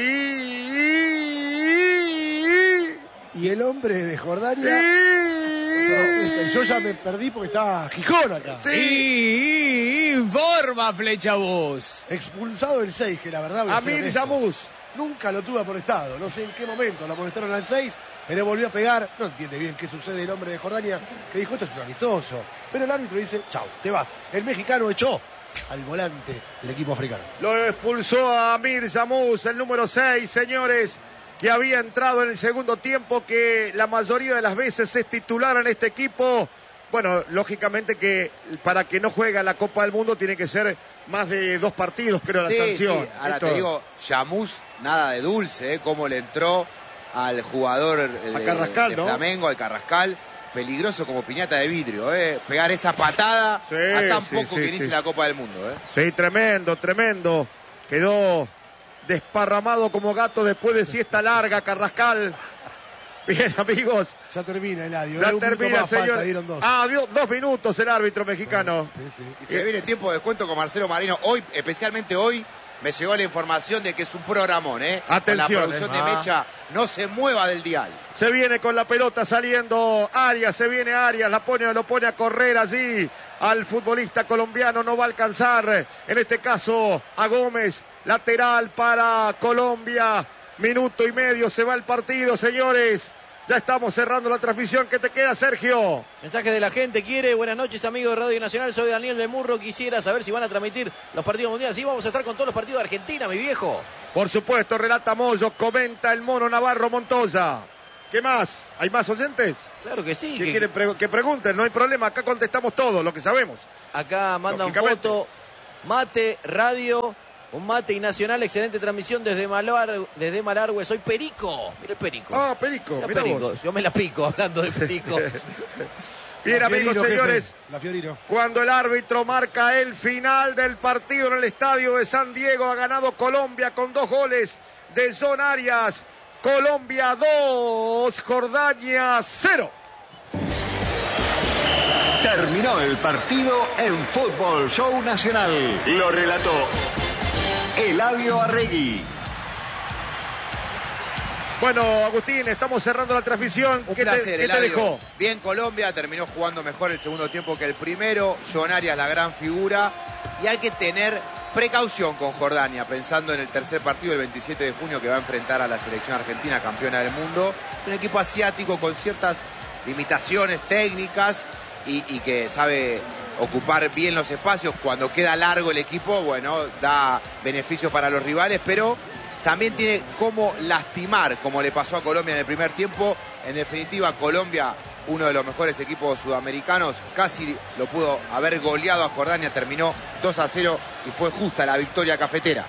Y... Y el hombre de Jordania. y- Yo ya me perdí porque estaba Gijón acá. Y informa Flecha Bus. Expulsado el seis, que la verdad voy a ser Amir honesto, Yamuz. nunca lo tuve amonestado. No sé en qué momento lo amonestaron al seis, pero volvió a pegar. No entiende bien qué sucede el hombre de Jordania, que dijo esto es un amistoso. Pero el árbitro dice, chau, te vas. El mexicano echó al volante del equipo africano. Lo expulsó a Amir Yamuz, el número seis, señores, que había entrado en el segundo tiempo, que la mayoría de las veces es titular en este equipo. Bueno, lógicamente que para que no juegue la Copa del Mundo tiene que ser más de dos partidos, creo, la Sí, sanción. sí. Ahora Esto- te digo, Yamuz, nada de dulce, ¿eh? Cómo le entró al jugador eh, A de, Carrascal, de ¿no? Flamengo, al Carrascal. Peligroso como piñata de vidrio, ¿eh? Pegar esa patada Sí, a tan sí, poco sí, que inicie sí. la Copa del Mundo, ¿eh? Sí, tremendo, tremendo. Quedó desparramado como gato después de siesta larga, Carrascal. Bien, amigos. Ya termina el adiós. Ya Un minuto termina, más falta, señor. dieron dos. Ah, dio dos minutos el árbitro mexicano. Sí, sí. Y se viene tiempo de descuento con Marcelo Marino. Hoy, especialmente hoy, me llegó la información de que es un programón, ¿eh? Atención, Con la producción ¿eh? de Ah. Mecha, no se mueva del dial. Se viene con la pelota saliendo Arias, se viene Arias, la pone, lo pone a correr allí. al futbolista colombiano, no va a alcanzar, en este caso a Gómez, lateral para Colombia, minuto y medio, se va el partido, señores. Ya estamos cerrando la transmisión. ¿Qué te queda, Sergio? Mensaje de la gente quiere. Buenas noches, amigos de Radio Nacional. Soy Daniel de Murro. Quisiera saber si van a transmitir los partidos mundiales. Sí, vamos a estar con todos los partidos de Argentina, mi viejo. Por supuesto, relata Moyo, comenta el mono Navarro Montoya. ¿Qué más? ¿Hay más oyentes? Claro que sí. ¿Qué que... quieren pre- que pregunten? No hay problema. Acá contestamos todo lo que sabemos. Acá mandan foto. Mate, radio... Un mate y Nacional, excelente transmisión desde Malar, desde Malargüe. Soy Perico. Mira el Perico. Ah, Perico, mira mira Perico. vos. Yo me la pico hablando de Perico. Bien, amigos, señores. La Fiorino. Cuando el árbitro marca el final del partido en el estadio de San Diego, ha ganado Colombia con dos goles de John Arias. Colombia dos, Jordania cero. Terminó el partido en Fútbol Show Nacional. Lo relató Eladio Arregui. Bueno, Agustín, estamos cerrando la transmisión. Un ¿Qué placer, te, ¿qué te dejó? Bien Colombia, terminó jugando mejor el segundo tiempo que el primero. John Arias, la gran figura. Y hay que tener precaución con Jordania, pensando en el tercer partido, el veintisiete de junio, que va a enfrentar a la selección argentina, campeona del mundo. Un equipo asiático con ciertas limitaciones técnicas y, y que sabe ocupar bien los espacios. Cuando queda largo el equipo, bueno, da beneficios para los rivales, pero también tiene cómo lastimar, como le pasó a Colombia en el primer tiempo. En definitiva, Colombia, uno de los mejores equipos sudamericanos, casi lo pudo haber goleado a Jordania, terminó dos a cero y fue justa la victoria cafetera.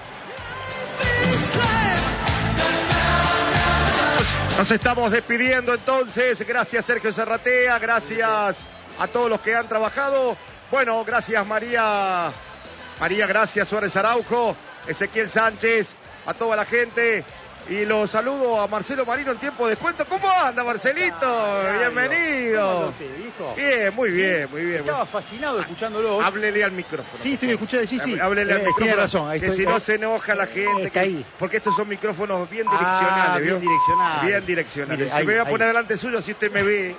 Nos estamos despidiendo entonces. Gracias, Sergio Serratea, gracias a todos los que han trabajado. Bueno, gracias María, María, gracias Suárez Araujo, Ezequiel Sánchez, a toda la gente. Y los saludo a Marcelo Marino en tiempo de descuento. ¿Cómo anda, Marcelito? Bienvenido. Bien, muy bien, muy bien. Estaba fascinado escuchándolo. Háblele al micrófono. Sí, estoy escuchando, sí, sí. Háblele al Eh, micrófono. Tiene razón. Ahí que estoy. si no se enoja la gente. Está que- ahí. Porque estos son micrófonos bien Ah, direccionales, ¿vio? bien direccionales. Bien direccionales. Mire, Si ahí, me voy a poner ahí. delante suyo, así usted me ve.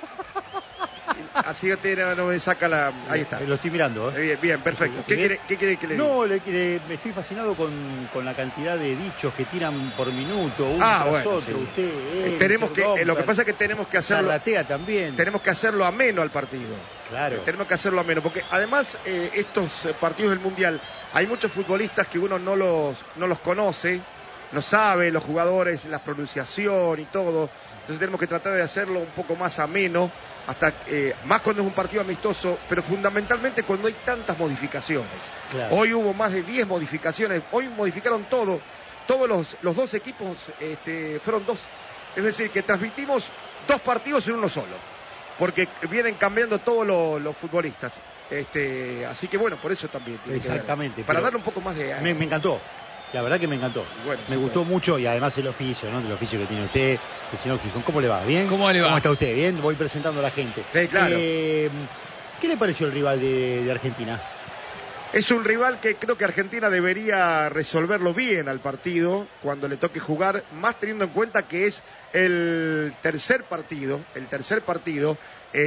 Así usted no, no me saca la... Ahí está. Eh, Lo estoy mirando. ¿eh? Bien, bien, perfecto. ¿Qué Bien. quiere, qué quiere que le diga? No, le, le- me estoy fascinado con, con la cantidad de dichos que tiran por minuto, uno Ah, tras bueno, otro. sí. Usted, Eh, eh, tenemos que, señor eh, lo que Domper, pasa es que tenemos que hacerlo, Zarratea también. tenemos que hacerlo ameno al partido. Claro. Tenemos que hacerlo ameno, porque además eh, estos eh, partidos del Mundial, hay muchos futbolistas que uno no los, no los conoce, no sabe los jugadores, la pronunciación y todo. Entonces tenemos que tratar de hacerlo un poco más ameno, hasta eh, más cuando es un partido amistoso, pero fundamentalmente cuando hay tantas modificaciones. Claro. Hoy hubo más de diez modificaciones, hoy modificaron todo, todos los, los dos equipos este, fueron dos, es decir, que transmitimos dos partidos en uno solo, porque vienen cambiando todos los, los futbolistas. Este, así que bueno, por eso también. tiene que ver. Exactamente, Para pero darle un poco más de... Me, me encantó. La verdad que me encantó. Bueno, me sí, gustó bueno. mucho y además el oficio, ¿no? El oficio que tiene usted, el señor Gijón. ¿Cómo le va? ¿Bien? ¿Cómo le va? ¿Cómo está usted? ¿Bien? Voy presentando a la gente. Sí, claro. Eh, ¿Qué le pareció el rival de, de Argentina? Es un rival que creo que Argentina debería resolverlo bien al partido cuando le toque jugar, más teniendo en cuenta que es el tercer partido, el tercer partido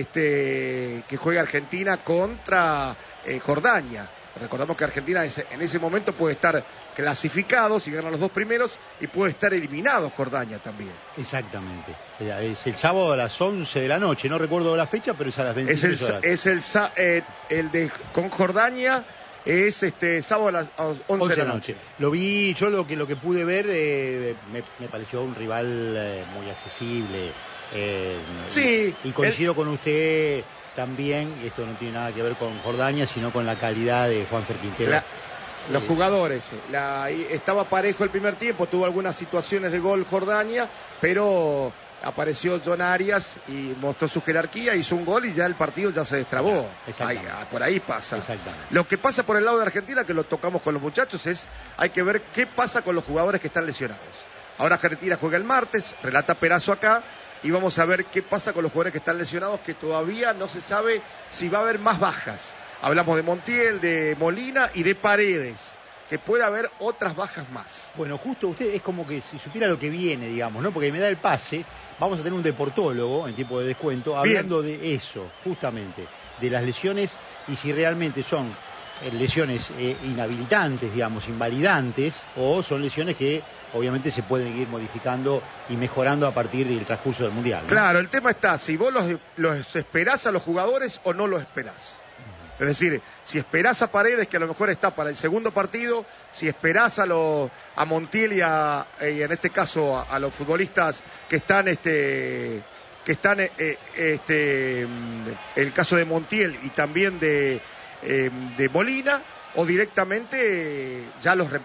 este, que juega Argentina contra eh, Jordania. Recordamos que Argentina es- en ese momento puede estar clasificado si ganan los dos primeros y puede estar eliminado Jordania también. Exactamente. Es el sábado a las once de la noche. No recuerdo la fecha, pero es a las Es veintitrés el, horas. es el, sa- eh, el de con Jordania es este sábado a las a las once de la noche. Lo vi, yo lo que lo que pude ver eh, me, me pareció un rival eh, muy accesible. eh, Sí, Y, y coincido con usted también, esto no tiene nada que ver con Jordania, sino con la calidad de Juanfer Quintero. La- los jugadores, la- y estaba parejo el primer tiempo, tuvo algunas situaciones de gol Jordania, pero apareció John Arias y mostró su jerarquía, hizo un gol y ya el partido ya se destrabó. Exactamente. Ahí, ah, por ahí pasa. Exactamente. Lo que pasa por el lado de Argentina, que lo tocamos con los muchachos, es hay que ver qué pasa con los jugadores que están lesionados. Ahora Argentina juega el martes, relata Perazo acá, y vamos a ver qué pasa con los jugadores que están lesionados, que todavía no se sabe si va a haber más bajas. Hablamos de Montiel, de Molina y de Paredes, que puede haber otras bajas más. Bueno, justo usted es como que si supiera lo que viene, digamos, ¿no? Porque me da el pase, vamos a tener un deportólogo en tiempo de descuento Bien. hablando de eso, justamente. de las lesiones y si realmente son eh, lesiones eh, inhabilitantes, digamos, invalidantes, o son lesiones que obviamente se pueden ir modificando y mejorando a partir del transcurso del Mundial, ¿no? Claro, el tema está, si vos los, los esperás a los jugadores o no los esperás. Es decir, si esperás a Paredes, que a lo mejor está para el segundo partido, si esperás a, lo, a Montiel y, a, y en este caso a, a los futbolistas que están, este, que están, eh, este, el caso de Montiel y también de, eh, de Molina, o directamente eh, ya los,